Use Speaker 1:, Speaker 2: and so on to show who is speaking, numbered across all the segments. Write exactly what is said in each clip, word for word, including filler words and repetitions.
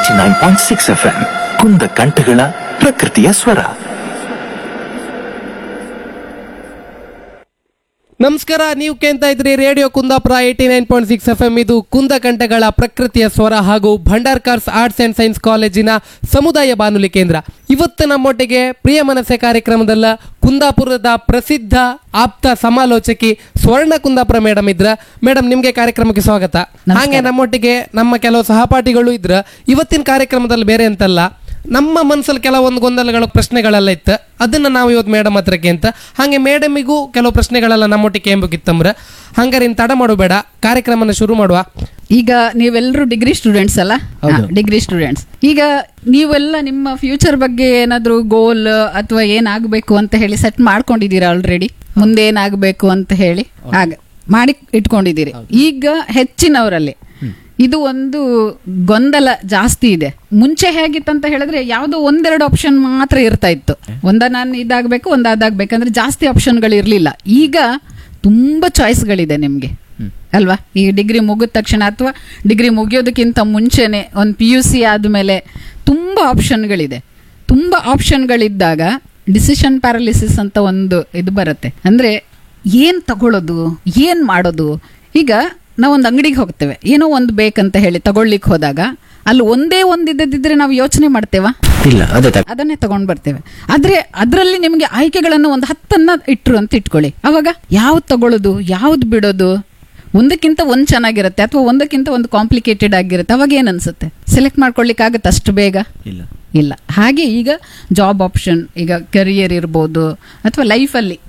Speaker 1: Eighty nine point six F M ಕುಂದ ಕಂಠಗಳ ಪ್ರಕೃತಿಯ ಸ್ವರ.
Speaker 2: ನಮಸ್ಕಾರ, ನೀವು ಕೇಳ್ತಾ ಇದ್ರಿ radio Kundapura eighty nine point six F M. ಇದು ಕುಂದ ಕಂಠಗಳ ಪ್ರಕೃತಿಯ ಸ್ವರ ಹಾಗೂ ಭಂಡಾರ್ಕಾರ್ಸ್ ಆರ್ಟ್ಸ್ ಅಂಡ್ ಸೈನ್ಸ್ ಕಾಲೇಜಿನ ಸಮುದಾಯ ಬಾನುಲಿ ಕೇಂದ್ರ. ಇವತ್ತು ನಮ್ಮೊಟ್ಟಿಗೆ ಪ್ರಿಯ ಮನಸ್ಸೆ ಕಾರ್ಯಕ್ರಮದಲ್ಲ ಕುಂದಾಪುರದ ಪ್ರಸಿದ್ಧ ಆಪ್ತ ಸಮಾಲೋಚಕಿ ಸ್ವರ್ಣ ಕುಂದಾಪುರ ಮೇಡಮ್ ಇದ್ರ. ಮೇಡಮ್, ನಿಮ್ಗೆ ಕಾರ್ಯಕ್ರಮಕ್ಕೆ ಸ್ವಾಗತ. ಹಾಗೆ ನಮ್ಮೊಟ್ಟಿಗೆ ನಮ್ಮ ಕೆಲವು ಸಹಪಾಠಿಗಳು ಇದ್ರ. ಇವತ್ತಿನ ಕಾರ್ಯಕ್ರಮದಲ್ಲಿ ಬೇರೆ ಅಂತಲ್ಲ, ನಮ್ಮ ಮನಸ್ಸಲ್ಲಿ ಕೆಲವೊಂದು ಗೊಂದಲಗಳು ಪ್ರಶ್ನೆಗಳೆಲ್ಲ ಇತ್ತು, ಅದನ್ನ ನಾವು ಇವತ್ತು ಮೇಡಮ್ ಹತ್ರಕ್ಕೆ ಅಂತ. ಹಾಗೆ ಮೇಡಮಿಗೂ ಕೆಲವು ಪ್ರಶ್ನೆಗಳೆಲ್ಲ ನಮ್ಮೊಟ್ಟಿಗೆ ಕೇಂಬಕ್ಕಿತ್ತಂಬ್ರ. ಹಂಗಾರೆ ಇನ್ನು ತಡ ಮಾಡಬೇಡ, ಕಾರ್ಯಕ್ರಮನ ಶುರು ಮಾಡುವ.
Speaker 3: ಈಗ ನೀವೆಲ್ಲರೂ ಡಿಗ್ರಿ ಸ್ಟೂಡೆಂಟ್ಸ್ ಅಲ್ಲ? Degree students. ಈಗ ನೀವೆಲ್ಲ ನಿಮ್ಮ ಫ್ಯೂಚರ್ ಬಗ್ಗೆ ಏನಾದ್ರು ಗೋಲ್ ಅಥವಾ ಏನಾಗಬೇಕು ಅಂತ ಹೇಳಿ ಸೆಟ್ ಮಾಡ್ಕೊಂಡಿದ್ದೀರಾ ಆಲ್ರೆಡಿ? ಮುಂದೆ ಏನಾಗಬೇಕು ಅಂತ ಹೇಳಿ ಆಗ ಮಾಡಿ ಇಟ್ಕೊಂಡಿದ್ದೀರಿ. ಈಗ ಹೆಚ್ಚಿನವರಲ್ಲಿ ಇದು ಒಂದು ಗೊಂದಲ ಜಾಸ್ತಿ ಇದೆ. ಮುಂಚೆ ಹೇಗಿತ್ತಂತ ಹೇಳಿದ್ರೆ ಯಾವುದೋ ಒಂದೆರಡು ಆಪ್ಷನ್ ಮಾತ್ರ ಇರ್ತಾ ಇತ್ತು. ಒಂದ ನಾನು ಇದಾಗಬೇಕು, ಒಂದ ಅದಾಗಬೇಕಂದ್ರೆ ಜಾಸ್ತಿ ಆಪ್ಷನ್ಗಳು ಇರಲಿಲ್ಲ. ಈಗ ತುಂಬಾ ಚಾಯ್ಸ್ಗಳಿದೆ ನಿಮಗೆ ಅಲ್ವಾ? ಈ ಡಿಗ್ರಿ ಮುಗಿದ ತಕ್ಷಣ ಅಥವಾ ಡಿಗ್ರಿ ಮುಗಿಯೋದಕ್ಕಿಂತ ಮುಂಚೆನೆ ಒಂದು ಪಿ ಯು ಸಿ ಆದಮೇಲೆ ತುಂಬ ಆಪ್ಷನ್ಗಳಿದೆ. ತುಂಬ ಆಪ್ಷನ್ಗಳಿದ್ದಾಗ ಡಿಸಿಷನ್ ಪ್ಯಾರಾಲಿಸಿಸ್ ಅಂತ ಒಂದು ಇದು ಬರುತ್ತೆ. ಅಂದರೆ ಏನು ತಗೊಳ್ಳೋದು, ಏನು ಮಾಡೋದು? ಈಗ ನಾವೊಂದು ಅಂಗಡಿಗೆ ಹೋಗ್ತೇವೆ, ಏನೋ ಒಂದು ಬೇಕಂತ ಹೇಳಿ ತಗೊಳ್ಲಿಕ್ಕೆ ಹೋದಾಗ ಅಲ್ಲಿ ಒಂದೇ ಒಂದು ಇದ್ದದಿದ್ರೆ ನಾವು ಯೋಚನೆ ಮಾಡ್ತೇವಾ?
Speaker 4: ಇಲ್ಲ,
Speaker 3: ಅದನ್ನೇ ತಗೊಂಡ್ ಬರ್ತೇವೆ. ಆದ್ರೆ ಅದರಲ್ಲಿ ನಿಮಗೆ ಆಯ್ಕೆಗಳನ್ನು ಒಂದು ಹತ್ತನ್ನ ಇಟ್ರು ಅಂತ ಇಟ್ಕೊಳ್ಳಿ. ಅವಾಗ ಯಾವ್ದು ತಗೊಳ್ಳೋದು, ಯಾವ್ದು ಬಿಡೋದು? ಒಂದಕ್ಕಿಂತ ಒಂದ್ ಚೆನ್ನಾಗಿರುತ್ತೆ ಅಥವಾ ಒಂದಕ್ಕಿಂತ ಒಂದು ಕಾಂಪ್ಲಿಕೇಟೆಡ್ ಆಗಿರುತ್ತೆ. ಅವಾಗ ಏನ್ ಅನ್ಸುತ್ತೆ? ಸೆಲೆಕ್ಟ್ ಮಾಡ್ಕೊಳ್ಲಿಕ್ಕೆ ಆಗತ್ತೆ ಅಷ್ಟು ಬೇಗ? ಇಲ್ಲ ಇಲ್ಲ ಹಾಗೆ ಈಗ ಜಾಬ್ ಆಪ್ಷನ್, ಈಗ ಕರಿಯರ್ ಇರ್ಬೋದು ಅಥವಾ ಲೈಫಲ್ಲಿ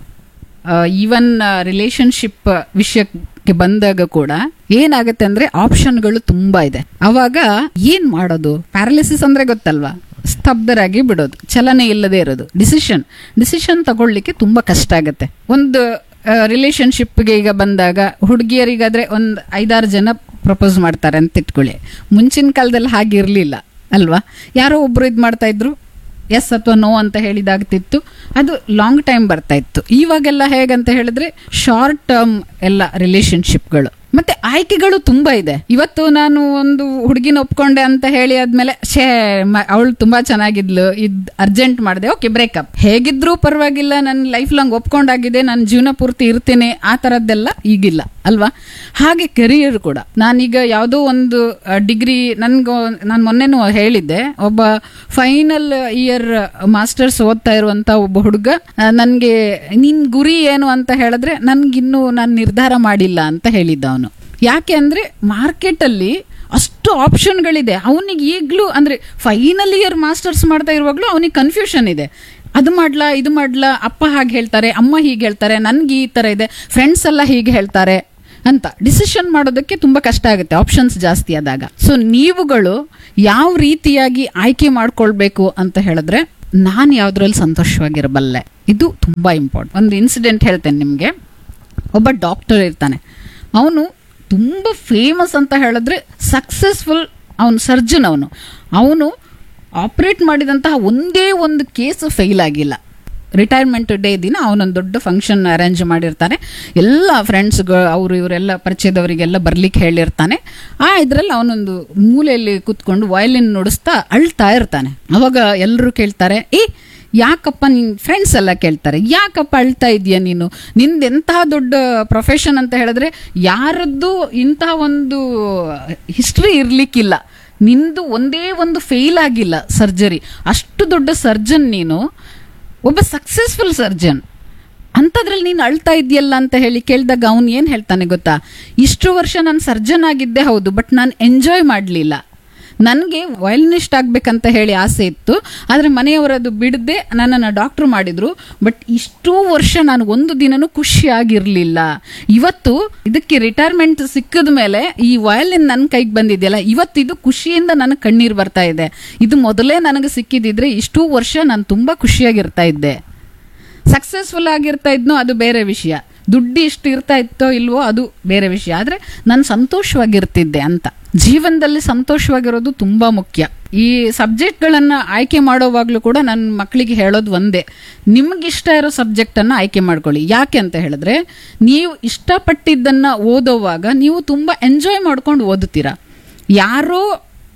Speaker 3: ಈವನ್ ರಿಲೇಶನ್ಶಿಪ್ ವಿಷಯಕ್ಕೆ ಬಂದಾಗ ಕೂಡ ಏನಾಗುತ್ತೆ ಅಂದ್ರೆ ಆಪ್ಷನ್ಗಳು ತುಂಬಾ ಇದೆ. ಅವಾಗ ಏನ್ ಮಾಡೋದು? ಪ್ಯಾರಾಲಿಸಿಸ್ ಅಂದ್ರೆ ಗೊತ್ತಲ್ವಾ? ಸ್ತಬ್ಧರಾಗಿ ಬಿಡೋದು, ಚಲನೆ ಇಲ್ಲದೆ ಇರೋದು. ಡಿಸಿಷನ್ ಡಿಸಿಷನ್ ತಗೊಳ್ಳಿಕ್ಕೆ ತುಂಬಾ ಕಷ್ಟ ಆಗತ್ತೆ. ಒಂದು ರಿಲೇಶನ್ಶಿಪ್ಗೆ ಈಗ ಬಂದಾಗ ಹುಡುಗಿಯರಿಗಾದ್ರೆ ಒಂದು ಐದಾರು ಜನ ಪ್ರಪೋಸ್ ಮಾಡ್ತಾರೆ ಅಂತ ಇಟ್ಕೊಳ್ಳಿ. ಮುಂಚಿನ ಕಾಲದಲ್ಲಿ ಹಾಗಿರ್ಲಿಲ್ಲ ಅಲ್ವಾ? ಯಾರೋ ಒಬ್ರು ಇದು ಮಾಡ್ತಾ ಇದ್ರು, ಎಸ್ ಅಥವಾ ನೋ ಅಂತ ಹೇಳಿದಾಗ್ತಿತ್ತು. ಅದು ಲಾಂಗ್ ಟೈಮ್ ಬರ್ತಾ ಇತ್ತು. ಇವಾಗೆಲ್ಲ ಹೇಗಂತ ಹೇಳಿದ್ರೆ ಶಾರ್ಟ್ ಟರ್ಮ್ ಎಲ್ಲ ರಿಲೇಶನ್ಶಿಪ್ಗಳು. ಮತ್ತೆ ಆಯ್ಕೆಗಳು ತುಂಬಾ ಇದೆ. ಇವತ್ತು ನಾನು ಒಂದು ಹುಡುಗಿನ ಒಪ್ಕೊಂಡೆ ಅಂತ ಹೇಳಿ ಆದ್ಮೇಲೆ ಶೇ ಅವಳು ತುಂಬಾ ಚೆನ್ನಾಗಿದ್ಲು, ಇದ್ ಅರ್ಜೆಂಟ್ ಮಾಡಿದೆ, ಓಕೆ ಬ್ರೇಕಪ್. ಹೇಗಿದ್ರೂ ಪರವಾಗಿಲ್ಲ, ನನ್ನ ಲೈಫ್ ಲಾಂಗ್ ಒಪ್ಕೊಂಡಾಗಿದೆ, ನಾನು ಜೀವನ ಪೂರ್ತಿ ಇರ್ತೇನೆ, ಆ ತರದ್ದೆಲ್ಲ ಈಗಿಲ್ಲ ಅಲ್ವಾ? ಹಾಗೆ ಕೆರಿಯರ್ ಕೂಡ. ನಾನೀಗ ಯಾವುದೋ ಒಂದು ಡಿಗ್ರಿ, ನನ್ಗೋ ನಾನು ಮೊನ್ನೆನೂ ಹೇಳಿದ್ದೆ, ಒಬ್ಬ ಫೈನಲ್ ಇಯರ್ ಮಾಸ್ಟರ್ಸ್ ಓದ್ತಾ ಇರುವಂತ ಒಬ್ಬ ಹುಡುಗ ನನ್ಗೆ ನಿನ್ ಗುರಿ ಏನು ಅಂತ ಹೇಳಿದ್ರೆ ನನ್ಗಿನ್ನೂ ನಾನು ನಿರ್ಧಾರ ಮಾಡಿಲ್ಲ ಅಂತ ಹೇಳಿದ್ದ ಅವನು. ಯಾಕೆ ಅಂದ್ರೆ ಮಾರ್ಕೆಟ್ ಅಲ್ಲಿ ಅಷ್ಟು ಆಪ್ಷನ್ಗಳಿದೆ. ಅವನಿಗೆ ಈಗ್ಲೂ ಅಂದ್ರೆ ಫೈನಲ್ ಇಯರ್ ಮಾಸ್ಟರ್ಸ್ ಮಾಡ್ತಾ ಇರುವಾಗ್ಲೂ ಅವನಿಗೆ ಕನ್ಫ್ಯೂಷನ್ ಇದೆ. ಅದು ಮಾಡ್ಲಾ, ಇದು ಮಾಡ್ಲಾ, ಅಪ್ಪ ಹಾಗೆ ಹೇಳ್ತಾರೆ, ಅಮ್ಮ ಹೀಗೆ ಹೇಳ್ತಾರೆ, ನನ್ಗೆ ಈ ತರ ಇದೆ, ಫ್ರೆಂಡ್ಸ್ ಎಲ್ಲ ಹೀಗೆ ಹೇಳ್ತಾರೆ ಅಂತ ಡಿಸಿಷನ್ ಮಾಡೋದಕ್ಕೆ ತುಂಬಾ ಕಷ್ಟ ಆಗುತ್ತೆ ಆಪ್ಷನ್ಸ್ ಜಾಸ್ತಿ ಆದಾಗ. ಸೊ ನೀವುಗಳು ಯಾವ ರೀತಿಯಾಗಿ ಆಯ್ಕೆ ಮಾಡ್ಕೊಳ್ಬೇಕು ಅಂತ ಹೇಳಿದ್ರೆ, ನಾನು ಯಾವ್ದ್ರಲ್ಲಿ ಸಂತೋಷವಾಗಿರಬಲ್ಲೆ, ಇದು ತುಂಬಾ ಇಂಪಾರ್ಟೆಂಟ್. ಒಂದು ಇನ್ಸಿಡೆಂಟ್ ಹೇಳ್ತೇನೆ ನಿಮ್ಗೆ. ಒಬ್ಬ ಡಾಕ್ಟರ್ ಇರ್ತಾನೆ, ಅವನು ತುಂಬ ಫೇಮಸ್ ಅಂತ ಹೇಳಿದ್ರೆ ಸಕ್ಸಸ್ಫುಲ್, ಅವನು ಸರ್ಜನ್. ಅವನು ಅವನು ಆಪರೇಟ್ ಮಾಡಿದಂತಹ ಒಂದೇ ಒಂದು ಕೇಸ್ ಫೇಲ್ ಆಗಿಲ್ಲ. ರಿಟೈರ್ಮೆಂಟ್ ಡೇ ದಿನ ಅವನೊಂದು ದೊಡ್ಡ ಫಂಕ್ಷನ್ ಅರೇಂಜ್ ಮಾಡಿರ್ತಾನೆ. ಎಲ್ಲ ಫ್ರೆಂಡ್ಸ್ಗಳು ಅವರು ಇವರೆಲ್ಲ ಪರಿಚಯದವರಿಗೆಲ್ಲ ಬರ್ಲಿಕ್ಕೆ ಹೇಳಿರ್ತಾನೆ. ಆ ಇದರಲ್ಲಿ ಅವನೊಂದು ಮೂಲೆಯಲ್ಲಿ ಕೂತ್ಕೊಂಡು ವಯಲಿನ್ ನುಡಿಸ್ತಾ ಅಳ್ತಾ ಇರ್ತಾನೆ. ಅವಾಗ ಎಲ್ಲರೂ ಕೇಳ್ತಾರೆ, ಏ ಯಾಕಪ್ಪ, ನಿನ್ ಫ್ರೆಂಡ್ಸ್ ಎಲ್ಲ ಕೇಳ್ತಾರೆ, ಯಾಕಪ್ಪ ಅಳ್ತಾ ಇದೀಯ ನೀನು? ನಿಂದ ಎಂತಹ ದೊಡ್ಡ ಪ್ರೊಫೆಷನ್ ಅಂತ ಹೇಳಿದ್ರೆ ಯಾರದ್ದು ಇಂತಹ ಒಂದು ಹಿಸ್ಟ್ರಿ ಇರ್ಲಿಕ್ಕಿಲ್ಲ, ನಿಂದು ಒಂದೇ ಒಂದು ಫೇಲ್ ಆಗಿಲ್ಲ ಸರ್ಜರಿ, ಅಷ್ಟು ದೊಡ್ಡ ಸರ್ಜನ್ ನೀನು, ಒಬ್ಬ ಸಕ್ಸಸ್ಫುಲ್ ಸರ್ಜನ್, ಅಂಥದ್ರಲ್ಲಿ ನೀನು ಅಳ್ತಾ ಇದೆಯಲ್ಲ ಅಂತ ಹೇಳಿ ಕೇಳಿದಾಗ ಅವನು ಏನು ಹೇಳ್ತಾನೆ ಗೊತ್ತಾ? ಇಷ್ಟು ವರ್ಷ ನಾನು ಸರ್ಜನ್ ಆಗಿದ್ದೆ ಹೌದು, ಬಟ್ ನಾನು ಎಂಜಾಯ್ ಮಾಡಲಿಲ್ಲ. ನನಗೆ ವಯಲಿನಿಸ್ಟ್ ಆಗ್ಬೇಕಂತ ಹೇಳಿ ಆಸೆ ಇತ್ತು, ಆದರೆ ಮನೆಯವರದು ಬಿಡದೆ ನನ್ನನ್ನು ಡಾಕ್ಟರ್ ಮಾಡಿದ್ರು. ಬಟ್ ಇಷ್ಟೂ ವರ್ಷ ನಾನು ಒಂದು ದಿನನೂ ಖುಷಿಯಾಗಿರ್ಲಿಲ್ಲ. ಇವತ್ತು ಇದಕ್ಕೆ ರಿಟೈರ್ಮೆಂಟ್ ಸಿಕ್ಕಿದ ಮೇಲೆ ಈ ವಯಲಿನ್ ನನ್ನ ಕೈಗೆ ಬಂದಿದೆಯಲ್ಲ, ಇವತ್ತಿದು ಖುಷಿಯಿಂದ ನನಗೆ ಕಣ್ಣೀರು ಬರ್ತಾ ಇದೆ. ಇದು ಮೊದಲೇ ನನಗೆ ಸಿಕ್ಕಿದಿದ್ರೆ ಇಷ್ಟೂ ವರ್ಷ ನಾನು ತುಂಬಾ ಖುಷಿಯಾಗಿರ್ತಾ ಇದ್ದೆ. ಸಕ್ಸಸ್ಫುಲ್ ಆಗಿರ್ತಾ ಇದ್ನೋ ಅದು ಬೇರೆ ವಿಷಯ, ದುಡ್ಡು ಇಷ್ಟು ಇರ್ತಾ ಇತ್ತೋ ಇಲ್ವೋ ಅದು ಬೇರೆ ವಿಷಯ, ಆದರೆ ನಾನು ಸಂತೋಷವಾಗಿರ್ತಿದ್ದೆ ಅಂತ. ಜೀವನದಲ್ಲಿ ಸಂತೋಷವಾಗಿರೋದು ತುಂಬಾ ಮುಖ್ಯ. ಈ ಸಬ್ಜೆಕ್ಟ್ಗಳನ್ನು ಆಯ್ಕೆ ಮಾಡೋವಾಗ್ಲೂ ಕೂಡ ನನ್ನ ಮಕ್ಕಳಿಗೆ ಹೇಳೋದು ಒಂದೇ, ನಿಮ್ಗಿಷ್ಟ ಇರೋ ಸಬ್ಜೆಕ್ಟನ್ನು ಆಯ್ಕೆ ಮಾಡ್ಕೊಳ್ಳಿ. ಯಾಕೆ ಅಂತ ಹೇಳಿದ್ರೆ, ನೀವು ಇಷ್ಟಪಟ್ಟಿದ್ದನ್ನು ಓದೋವಾಗ ನೀವು ತುಂಬ ಎಂಜಾಯ್ ಮಾಡ್ಕೊಂಡು ಓದುತ್ತೀರಾ. ಯಾರೋ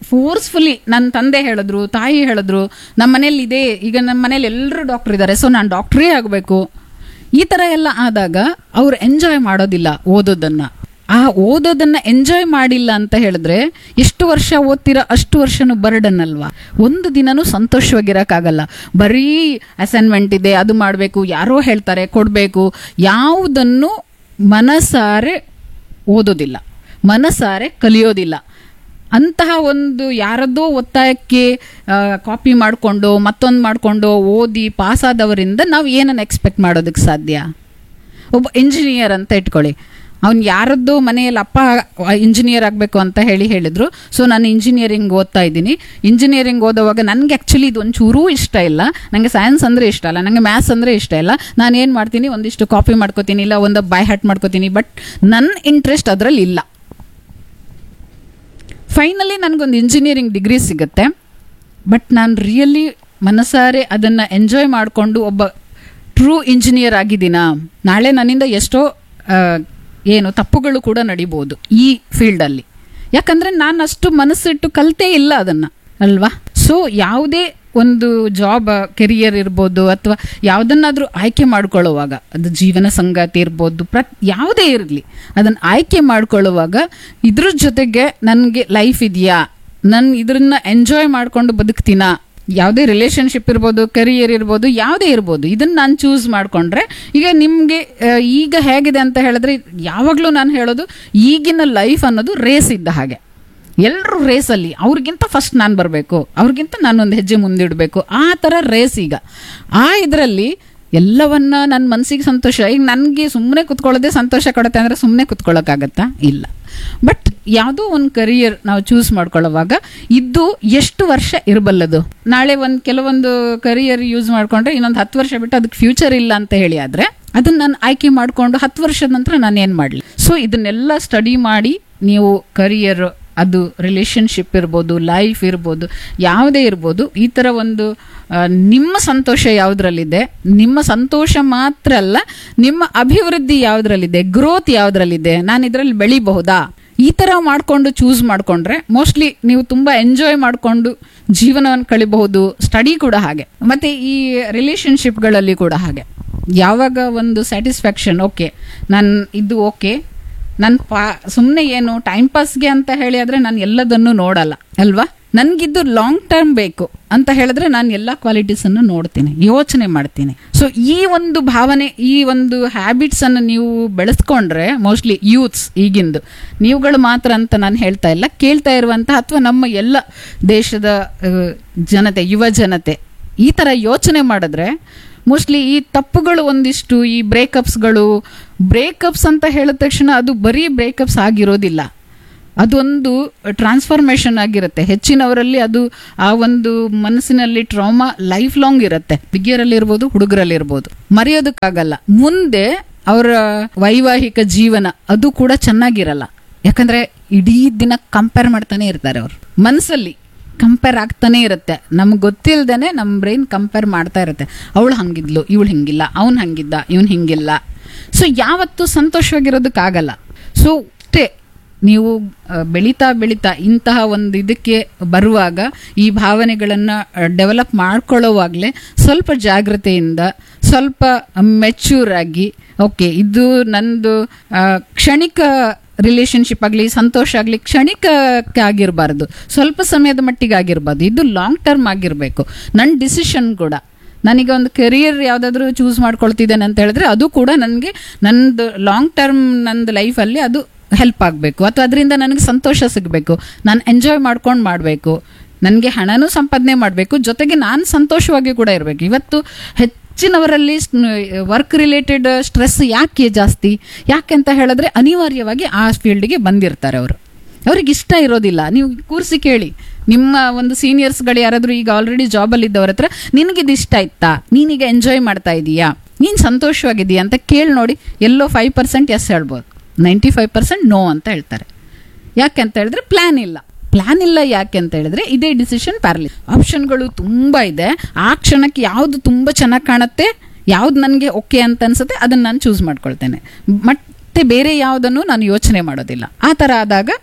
Speaker 3: ಫೋರ್ಸ್ಫುಲಿ ನನ್ನ ತಂದೆ ಹೇಳಿದ್ರು, ತಾಯಿ ಹೇಳಿದ್ರು, ನಮ್ಮ ಮನೇಲಿ ಇದೆ, ಈಗ ನಮ್ಮ ಮನೇಲಿ ಎಲ್ಲರೂ ಡಾಕ್ಟರ್ ಇದ್ದಾರೆ, ಸೊ ನಾನು ಡಾಕ್ಟ್ರೇ ಆಗಬೇಕು, ಈ ಥರ ಎಲ್ಲ ಆದಾಗ ಅವ್ರು ಎಂಜಾಯ್ ಮಾಡೋದಿಲ್ಲ ಓದೋದನ್ನು. ಆ ಓದೋದನ್ನು ಎಂಜಾಯ್ ಮಾಡಿಲ್ಲ ಅಂತ ಹೇಳಿದ್ರೆ ಎಷ್ಟು ವರ್ಷ ಓದ್ತೀರಾ ಅಷ್ಟು ವರ್ಷನೂ ಬರ್ಡನ್ ಅಲ್ವಾ. ಒಂದು ದಿನನೂ ಸಂತೋಷವಾಗಿರೋಕ್ಕಾಗಲ್ಲ. ಬರೀ ಅಸೈನ್ಮೆಂಟ್ ಇದೆ, ಅದು ಮಾಡಬೇಕು, ಯಾರೋ ಹೇಳ್ತಾರೆ ಕೊಡಬೇಕು, ಯಾವುದನ್ನು ಮನಸಾರೆ ಓದೋದಿಲ್ಲ, ಮನಸಾರೆ ಕಲಿಯೋದಿಲ್ಲ. ಅಂತಹ ಒಂದು ಯಾರದ್ದೋ ಒತ್ತಾಯಕ್ಕೆ ಕಾಪಿ ಮಾಡಿಕೊಂಡು ಮತ್ತೊಂದು ಮಾಡಿಕೊಂಡು ಓದಿ ಪಾಸಾದವರಿಂದ ನಾವು ಏನನ್ನು ಎಕ್ಸ್ಪೆಕ್ಟ್ ಮಾಡೋದಕ್ಕೆ ಸಾಧ್ಯ? ಒಬ್ಬ ಇಂಜಿನಿಯರ್ ಅಂತ ಇಟ್ಕೊಳ್ಳಿ, ಅವ್ನು ಯಾರದ್ದು ಮನೆಯಲ್ಲಿ ಅಪ್ಪ ಇಂಜಿನಿಯರ್ ಆಗಬೇಕು ಅಂತ ಹೇಳಿ ಹೇಳಿದ್ರು, ಸೊ ನಾನು ಇಂಜಿನಿಯರಿಂಗ್ ಓದ್ತಾ ಇದ್ದೀನಿ. ಇಂಜಿನಿಯರಿಂಗ್ ಓದೋವಾಗ ನನಗೆ ಆ್ಯಕ್ಚುಲಿ ಇದು ಒಂಚೂರೂ ಇಷ್ಟ ಇಲ್ಲ, ನನಗೆ ಸೈನ್ಸ್ ಅಂದರೆ ಇಷ್ಟ ಇಲ್ಲ, ನನಗೆ ಮ್ಯಾಥ್ಸ್ ಅಂದರೆ ಇಷ್ಟ ಇಲ್ಲ. ನಾನು ಏನು ಮಾಡ್ತೀನಿ, ಒಂದಿಷ್ಟು ಕಾಪಿ ಮಾಡ್ಕೋತೀನಿ, ಇಲ್ಲ ಒಂದು ಬೈ ಹ್ಯಾಟ್ ಮಾಡ್ಕೋತೀನಿ, ಬಟ್ ನನ್ನ ಇಂಟ್ರೆಸ್ಟ್ ಅದರಲ್ಲಿ ಇಲ್ಲ. ಫೈನಲಿ ನನಗೊಂದು ಇಂಜಿನಿಯರಿಂಗ್ ಡಿಗ್ರಿ ಸಿಗುತ್ತೆ, ಬಟ್ ನಾನು ರಿಯಲಿ ಮನಸಾರೆ ಅದನ್ನು ಎಂಜಾಯ್ ಮಾಡಿಕೊಂಡು ಒಬ್ಬ ಟ್ರೂ ಇಂಜಿನಿಯರ್ ಆಗಿದ್ದೀನಾ? ನಾಳೆ ನನ್ನಿಂದ ಎಷ್ಟೋ ಏನು ತಪ್ಪುಗಳು ಕೂಡ ನಡಿಬೋದು ಈ ಫೀಲ್ಡಲ್ಲಿ, ಯಾಕಂದರೆ ನಾನು ಅಷ್ಟು ಮನಸ್ಸಿಟ್ಟು ಕಲಿತೇ ಇಲ್ಲ ಅದನ್ನು ಅಲ್ವಾ. ಸೊ ಯಾವುದೇ ಒಂದು ಜಾಬ್ ಕೆರಿಯರ್ ಇರ್ಬೋದು ಅಥವಾ ಯಾವುದನ್ನಾದರೂ ಆಯ್ಕೆ ಮಾಡ್ಕೊಳ್ಳುವಾಗ, ಅದು ಜೀವನ ಸಂಗಾತಿ ಇರ್ಬೋದು, ಪ್ರ ಯಾವುದೇ ಇರಲಿ, ಅದನ್ನು ಆಯ್ಕೆ ಮಾಡ್ಕೊಳ್ಳುವಾಗ ಇದ್ರ ಜೊತೆಗೆ ನನಗೆ ಲೈಫ್ ಇದೆಯಾ, ನಾನು ಇದನ್ನ ಎಂಜಾಯ್ ಮಾಡಿಕೊಂಡು ಬದುಕ್ತೀನಾ, ಯಾವುದೇ ರಿಲೇಷನ್ಶಿಪ್ ಇರ್ಬೋದು, ಕೆರಿಯರ್ ಇರ್ಬೋದು, ಯಾವುದೇ ಇರ್ಬೋದು, ಇದನ್ನು ನಾನು ಚೂಸ್ ಮಾಡಿಕೊಂಡ್ರೆ, ಈಗ ನಿಮಗೆ ಈಗ ಹೇಗಿದೆ ಅಂತ ಹೇಳಿದ್ರೆ, ಯಾವಾಗಲೂ ನಾನು ಹೇಳೋದು ಈಗಿನ ಲೈಫ್ ಅನ್ನೋದು ರೇಸ್ ಇದ್ದ ಹಾಗೆ. ಎಲ್ಲರೂ ರೇಸಲ್ಲಿ ಅವ್ರಿಗಿಂತ ಫಸ್ಟ್ ನಾನು ಬರಬೇಕು, ಅವ್ರಿಗಿಂತ ನಾನೊಂದು ಹೆಜ್ಜೆ ಮುಂದಿಡಬೇಕು, ಆ ಥರ ರೇಸ್ ಈಗ. ಆ ಇದರಲ್ಲಿ ಎಲ್ಲವನ್ನ ನನ್ನ ಮನಸ್ಸಿಗೆ ಸಂತೋಷ, ಈಗ ನನಗೆ ಸುಮ್ಮನೆ ಕುತ್ಕೊಳ್ಳೋದೇ ಸಂತೋಷ ಕೊಡುತ್ತೆ ಅಂದರೆ ಸುಮ್ಮನೆ ಕುತ್ಕೊಳ್ಳೋಕ್ಕಾಗತ್ತಾ? ಇಲ್ಲ. ಬಟ್ ಯಾವುದೋ ಒಂದು ಕರಿಯರ್ ನಾವು ಚೂಸ್ ಮಾಡ್ಕೊಳ್ಳೋವಾಗ ಇದ್ದು ಎಷ್ಟು ವರ್ಷ ಇರಬಲ್ಲದು? ನಾಳೆ ಒಂದು ಕೆಲವೊಂದು ಕರಿಯರ್ ಯೂಸ್ ಮಾಡಿಕೊಂಡ್ರೆ ಇನ್ನೊಂದು ಹತ್ತು ವರ್ಷ ಬಿಟ್ಟು ಅದಕ್ಕೆ ಫ್ಯೂಚರ್ ಇಲ್ಲ ಅಂತ ಹೇಳಿ ಆದರೆ ಅದನ್ನು ನಾನು ಆಯ್ಕೆ ಮಾಡಿಕೊಂಡು ಹತ್ತು ವರ್ಷದ ನಂತರ ನಾನು ಏನು ಮಾಡಲಿ? ಸೊ ಇದನ್ನೆಲ್ಲ ಸ್ಟಡಿ ಮಾಡಿ ನೀವು ಕರಿಯರ್, ಅದು ರಿಲೇಷನ್ಶಿಪ್ ಇರ್ಬೋದು, ಲೈಫ್ ಇರ್ಬೋದು, ಯಾವುದೇ ಇರ್ಬೋದು, ಈ ಥರ ಒಂದು ನಿಮ್ಮ ಸಂತೋಷ ಯಾವುದ್ರಲ್ಲಿದೆ, ನಿಮ್ಮ ಸಂತೋಷ ಮಾತ್ರ ಅಲ್ಲ, ನಿಮ್ಮ ಅಭಿವೃದ್ಧಿ ಯಾವುದ್ರಲ್ಲಿದೆ, ಗ್ರೋತ್ ಯಾವುದ್ರಲ್ಲಿದೆ, ನಾನು ಇದರಲ್ಲಿ ಬೆಳಿಬಹುದಾ, ಈ ಥರ ಮಾಡಿಕೊಂಡು ಚೂಸ್ ಮಾಡಿಕೊಂಡ್ರೆ ಮೋಸ್ಟ್ಲಿ ನೀವು ತುಂಬ ಎಂಜಾಯ್ ಮಾಡಿಕೊಂಡು ಜೀವನವನ್ನು ಕಳಿಬಹುದು. ಸ್ಟಡಿ ಕೂಡ ಹಾಗೆ, ಮತ್ತು ಈ ರಿಲೇಷನ್ಶಿಪ್ಗಳಲ್ಲಿ ಕೂಡ ಹಾಗೆ. ಯಾವಾಗ ಒಂದು ಸ್ಯಾಟಿಸ್ಫ್ಯಾಕ್ಷನ್, ಓಕೆ ನಾನು ಇದು ಓಕೆ, ನನ್ನ ಪಾ ಸುಮ್ಮನೆ ಏನು ಟೈಮ್ ಪಾಸ್ಗೆ ಅಂತ ಹೇಳಿ ಆದರೆ ನಾನು ಎಲ್ಲದನ್ನು ನೋಡಲ್ಲ ಅಲ್ವಾ. ನನಗಿದ್ದು ಲಾಂಗ್ ಟರ್ಮ್ ಬೇಕು ಅಂತ ಹೇಳಿದ್ರೆ ನಾನು ಎಲ್ಲ ಕ್ವಾಲಿಟೀಸನ್ನು ನೋಡ್ತೀನಿ, ಯೋಚನೆ ಮಾಡ್ತೀನಿ. ಸೊ ಈ ಒಂದು ಭಾವನೆ, ಈ ಒಂದು ಹ್ಯಾಬಿಟ್ಸನ್ನು ನೀವು ಬೆಳೆಸ್ಕೊಂಡ್ರೆ ಮೋಸ್ಟ್ಲಿ ಯೂತ್ಸ್, ಈಗಿಂದು ನೀವುಗಳು ಮಾತ್ರ ಅಂತ ನಾನು ಹೇಳ್ತಾ ಇಲ್ಲ, ಕೇಳ್ತಾ ಇರುವಂಥ ಅಥವಾ ನಮ್ಮ ಎಲ್ಲ ದೇಶದ ಜನತೆ, ಯುವ ಜನತೆ ಈ ಥರ ಯೋಚನೆ ಮಾಡಿದ್ರೆ ಮೋಸ್ಟ್ಲಿ ಈ ತಪ್ಪುಗಳು ಒಂದಿಷ್ಟು, ಈ ಬ್ರೇಕಪ್ಸ್ಗಳು, ಬ್ರೇಕಪ್ಸ್ ಅಂತ ಹೇಳಿದ ತಕ್ಷಣ ಅದು ಬರೀ ಬ್ರೇಕಪ್ಸ್ ಆಗಿರೋದಿಲ್ಲ, ಅದೊಂದು ಟ್ರಾನ್ಸ್ಫಾರ್ಮೇಷನ್ ಆಗಿರುತ್ತೆ. ಹೆಚ್ಚಿನವರಲ್ಲಿ ಅದು ಆ ಒಂದು ಮನಸ್ಸಿನಲ್ಲಿ ಟ್ರಾಮಾ ಲೈಫ್ ಲಾಂಗ್ ಇರುತ್ತೆ. ಹುಡುಗಿಯರಲ್ಲಿರ್ಬೋದು, ಹುಡುಗರಲ್ಲಿರ್ಬೋದು, ಮರೆಯೋದಕ್ಕಾಗಲ್ಲ. ಮುಂದೆ ಅವರ ವೈವಾಹಿಕ ಜೀವನ ಅದು ಕೂಡ ಚೆನ್ನಾಗಿರಲ್ಲ, ಯಾಕಂದ್ರೆ ಇಡೀ ದಿನ ಕಂಪೇರ್ ಮಾಡ್ತಾನೆ ಇರ್ತಾರೆ. ಅವರು ಮನಸ್ಸಲ್ಲಿ ಕಂಪೇರ್ ಆಗ್ತಾನೆ ಇರುತ್ತೆ, ನಮ್ಗೆ ಗೊತ್ತಿಲ್ದೇನೆ ನಮ್ಮ ಬ್ರೈನ್ ಕಂಪೇರ್ ಮಾಡ್ತಾ ಇರುತ್ತೆ. ಅವಳು ಹಂಗಿದ್ಲು, ಇವಳು ಹಿಂಗಿಲ್ಲ, ಅವ್ನು ಹಂಗಿದ್ದ, ಇವನು ಹಿಂಗಿಲ್ಲ. ಸೊ ಯಾವತ್ತೂ ಸಂತೋಷವಾಗಿರೋದಕ್ಕಾಗಲ್ಲ. ಸೊ ಅಷ್ಟೇ, ನೀವು ಬೆಳೀತಾ ಬೆಳೀತಾ ಇಂತಹ ಒಂದು ಇದಕ್ಕೆ ಬರುವಾಗ ಈ ಭಾವನೆಗಳನ್ನು ಡೆವಲಪ್ ಮಾಡ್ಕೊಳ್ಳೋವಾಗಲೇ ಸ್ವಲ್ಪ ಜಾಗ್ರತೆಯಿಂದ, ಸ್ವಲ್ಪ ಮೆಚ್ಯೂರ್ ಆಗಿ, ಓಕೆ ಇದು ನಂದು ಕ್ಷಣಿಕ ರಿಲೇಷನ್ಶಿಪ್ ಆಗಲಿ, ಸಂತೋಷ ಆಗಲಿ ಕ್ಷಣಿಕಕ್ಕೆ ಆಗಿರಬಾರ್ದು, ಸ್ವಲ್ಪ ಸಮಯದ ಮಟ್ಟಿಗೆ ಆಗಿರ್ಬಾರ್ದು, ಇದು ಲಾಂಗ್ ಟರ್ಮ್ ಆಗಿರಬೇಕು. ನನ್ನ ಡಿಸಿಷನ್ ಕೂಡ, ನನಗೆ ಒಂದು ಕೆರಿಯರ್ ಯಾವುದಾದ್ರೂ ಚೂಸ್ ಮಾಡ್ಕೊಳ್ತಿದ್ದೇನೆ ಅಂತ ಹೇಳಿದ್ರೆ ಅದು ಕೂಡ ನನಗೆ ನಂದು ಲಾಂಗ್ ಟರ್ಮ್ ನಂದು ಲೈಫಲ್ಲಿ ಅದು ಹೆಲ್ಪ್ ಆಗಬೇಕು, ಅಥವಾ ಅದರಿಂದ ನನಗೆ ಸಂತೋಷ ಸಿಗಬೇಕು, ನಾನು ಎಂಜಾಯ್ ಮಾಡ್ಕೊಂಡು ಮಾಡಬೇಕು, ನನಗೆ ಹಣನೂ ಸಂಪಾದನೆ ಮಾಡಬೇಕು, ಜೊತೆಗೆ ನಾನು ಸಂತೋಷವಾಗಿ ಕೂಡ ಇರಬೇಕು. ಇವತ್ತು ಹೆಚ್ಚಿನವರಲ್ಲಿ ವರ್ಕ್ ರಿಲೇಟೆಡ್ ಸ್ಟ್ರೆಸ್ ಯಾಕೆ ಜಾಸ್ತಿ? ಯಾಕೆ ಅಂತ ಹೇಳಿದ್ರೆ ಅನಿವಾರ್ಯವಾಗಿ ಆ ಫೀಲ್ಡ್ಗೆ ಬಂದಿರ್ತಾರೆ ಅವರು, ಅವ್ರಿಗೆ ಇಷ್ಟ ಇರೋದಿಲ್ಲ. ನೀವು ಕೂರಿಸಿ ಕೇಳಿ, ನಿಮ್ಮ ಒಂದು ಸೀನಿಯರ್ಸ್ಗಳು ಯಾರಾದರೂ ಈಗ ಆಲ್ರೆಡಿ ಜಾಬಲ್ಲಿ ಇದ್ದವ್ರ ಹತ್ರ, ನಿನಗಿದು ಇಷ್ಟ ಆಯ್ತಾ, ನೀನೀಗ ಎಂಜಾಯ್ ಮಾಡ್ತಾ ಇದೀಯಾ, ನೀನು ಸಂತೋಷವಾಗಿದೆಯಾ ಅಂತ ಕೇಳಿ ನೋಡಿ. ಎಲ್ಲೋ ಫೈವ್ ಪರ್ಸೆಂಟ್ ಎಸ್ ಹೇಳ್ಬೋದು, ನೈಂಟಿ ಫೈವ್ ಪರ್ಸೆಂಟ್ ನೋ ಅಂತ ಹೇಳ್ತಾರೆ. ಯಾಕೆ ಅಂತ ಹೇಳಿದ್ರೆ ಪ್ಲ್ಯಾನ್ ಇಲ್ಲ. ಪ್ಲ್ಯಾನ್ ಇಲ್ಲ ಯಾಕೆ ಅಂತ ಹೇಳಿದ್ರೆ ಇದೇ ಡಿಸಿಷನ್ ಪ್ಯಾರಲಿಸ್. ಆಪ್ಷನ್ಗಳು ತುಂಬ ಇದೆ, ಆ ಕ್ಷಣಕ್ಕೆ ಯಾವುದು ತುಂಬ ಚೆನ್ನಾಗಿ ಕಾಣುತ್ತೆ, ಯಾವ್ದು ನನಗೆ ಓಕೆ ಅಂತ ಅನ್ಸುತ್ತೆ ಅದನ್ನು ನಾನು ಚೂಸ್ ಮಾಡ್ಕೊಳ್ತೇನೆ, ಮತ್ತೆ ಬೇರೆ ಯಾವುದನ್ನು ನಾನು ಯೋಚನೆ ಮಾಡೋದಿಲ್ಲ. ಆ ಥರ ಆದಾಗ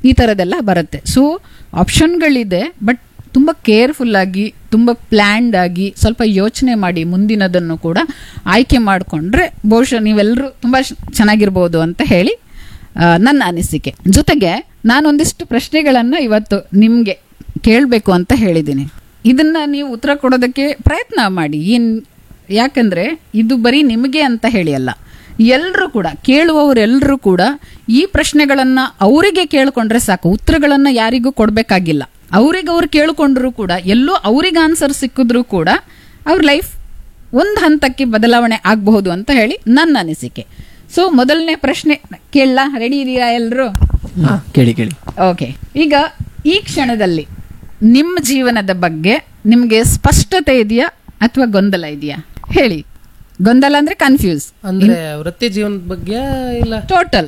Speaker 3: ಈ ಥರದ್ದೆಲ್ಲ ಬರುತ್ತೆ. ಸೊ ಆಪ್ಷನ್ಗಳಿದೆ, ಬಟ್ ತುಂಬ ಕೇರ್ಫುಲ್ಲಾಗಿ ತುಂಬ ಪ್ಲ್ಯಾಂಡ್ ಆಗಿ ಸ್ವಲ್ಪ ಯೋಚನೆ ಮಾಡಿ ಮುಂದಿನದನ್ನು ಕೂಡ ಆಯ್ಕೆ ಮಾಡಿಕೊಂಡ್ರೆ ಬಹುಶಃ ನೀವೆಲ್ಲರೂ ತುಂಬ ಚೆನ್ನಾಗಿರ್ಬೋದು ಅಂತ ಹೇಳಿ ಆ, ನನ್ನ ಅನಿಸಿಕೆ. ಜೊತೆಗೆ ನಾನೊಂದಿಷ್ಟು ಪ್ರಶ್ನೆಗಳನ್ನು ಇವತ್ತು ನಿಮಗೆ ಕೇಳಬೇಕು ಅಂತ ಹೇಳಿದ್ದೀನಿ. ಇದನ್ನು ನೀವು ಉತ್ತರ ಕೊಡೋದಕ್ಕೆ ಪ್ರಯತ್ನ ಮಾಡಿ. ಏನು ಯಾಕಂದರೆ ಇದು ಬರೀ ನಿಮಗೆ ಅಂತ ಹೇಳಿ ಅಲ್ಲ, ಎಲ್ಲರೂ ಕೂಡ ಕೇಳುವವರೆಲ್ಲರೂ ಕೂಡ ಈ ಪ್ರಶ್ನೆಗಳನ್ನು ಅವರಿಗೆ ಕೇಳಿಕೊಂಡ್ರೆ ಸಾಕು, ಉತ್ತರಗಳನ್ನು ಯಾರಿಗೂ ಕೊಡಬೇಕಾಗಿಲ್ಲ. ಅವ್ರಿಗೆ ಅವ್ರು ಕೇಳಿಕೊಂಡ್ರು ಕೂಡ ಎಲ್ಲೋ ಅವ್ರಿಗೆ ಆನ್ಸರ್ ಸಿಕ್ಕಿದ್ರೂ ಕೂಡ ಅವ್ರ ಲೈಫ್ ಒಂದು ಹಂತಕ್ಕೆ ಬದಲಾವಣೆ ಆಗಬಹುದು ಅಂತ ಹೇಳಿ ನನ್ನ ಅನಿಸಿಕೆ. ಸೊ ಮೊದಲನೇ ಪ್ರಶ್ನೆ ಕೇಳಲ್ಲ, ರೆಡಿ ಇದೀರಾ ಎಲ್ಲರೂ?
Speaker 4: ಕೇಳಿ ಕೇಳಿ
Speaker 3: ಓಕೆ. ಈಗ ಈ ಕ್ಷಣದಲ್ಲಿ ನಿಮ್ಮ ಜೀವನದ ಬಗ್ಗೆ ನಿಮಗೆ ಸ್ಪಷ್ಟತೆ ಇದೆಯಾ ಅಥವಾ ಗೊಂದಲ ಇದೆಯಾ? ಹೇಳಿ. ಗೊಂದಲ ಅಂದ್ರೆ ಕನ್ಫ್ಯೂಸ್
Speaker 2: ಅಂದ್ರೆ ವೃತ್ತಿ ಜೀವನದ ಬಗ್ಗೆ ಇಲ್ಲ,
Speaker 3: ಟೋಟಲ್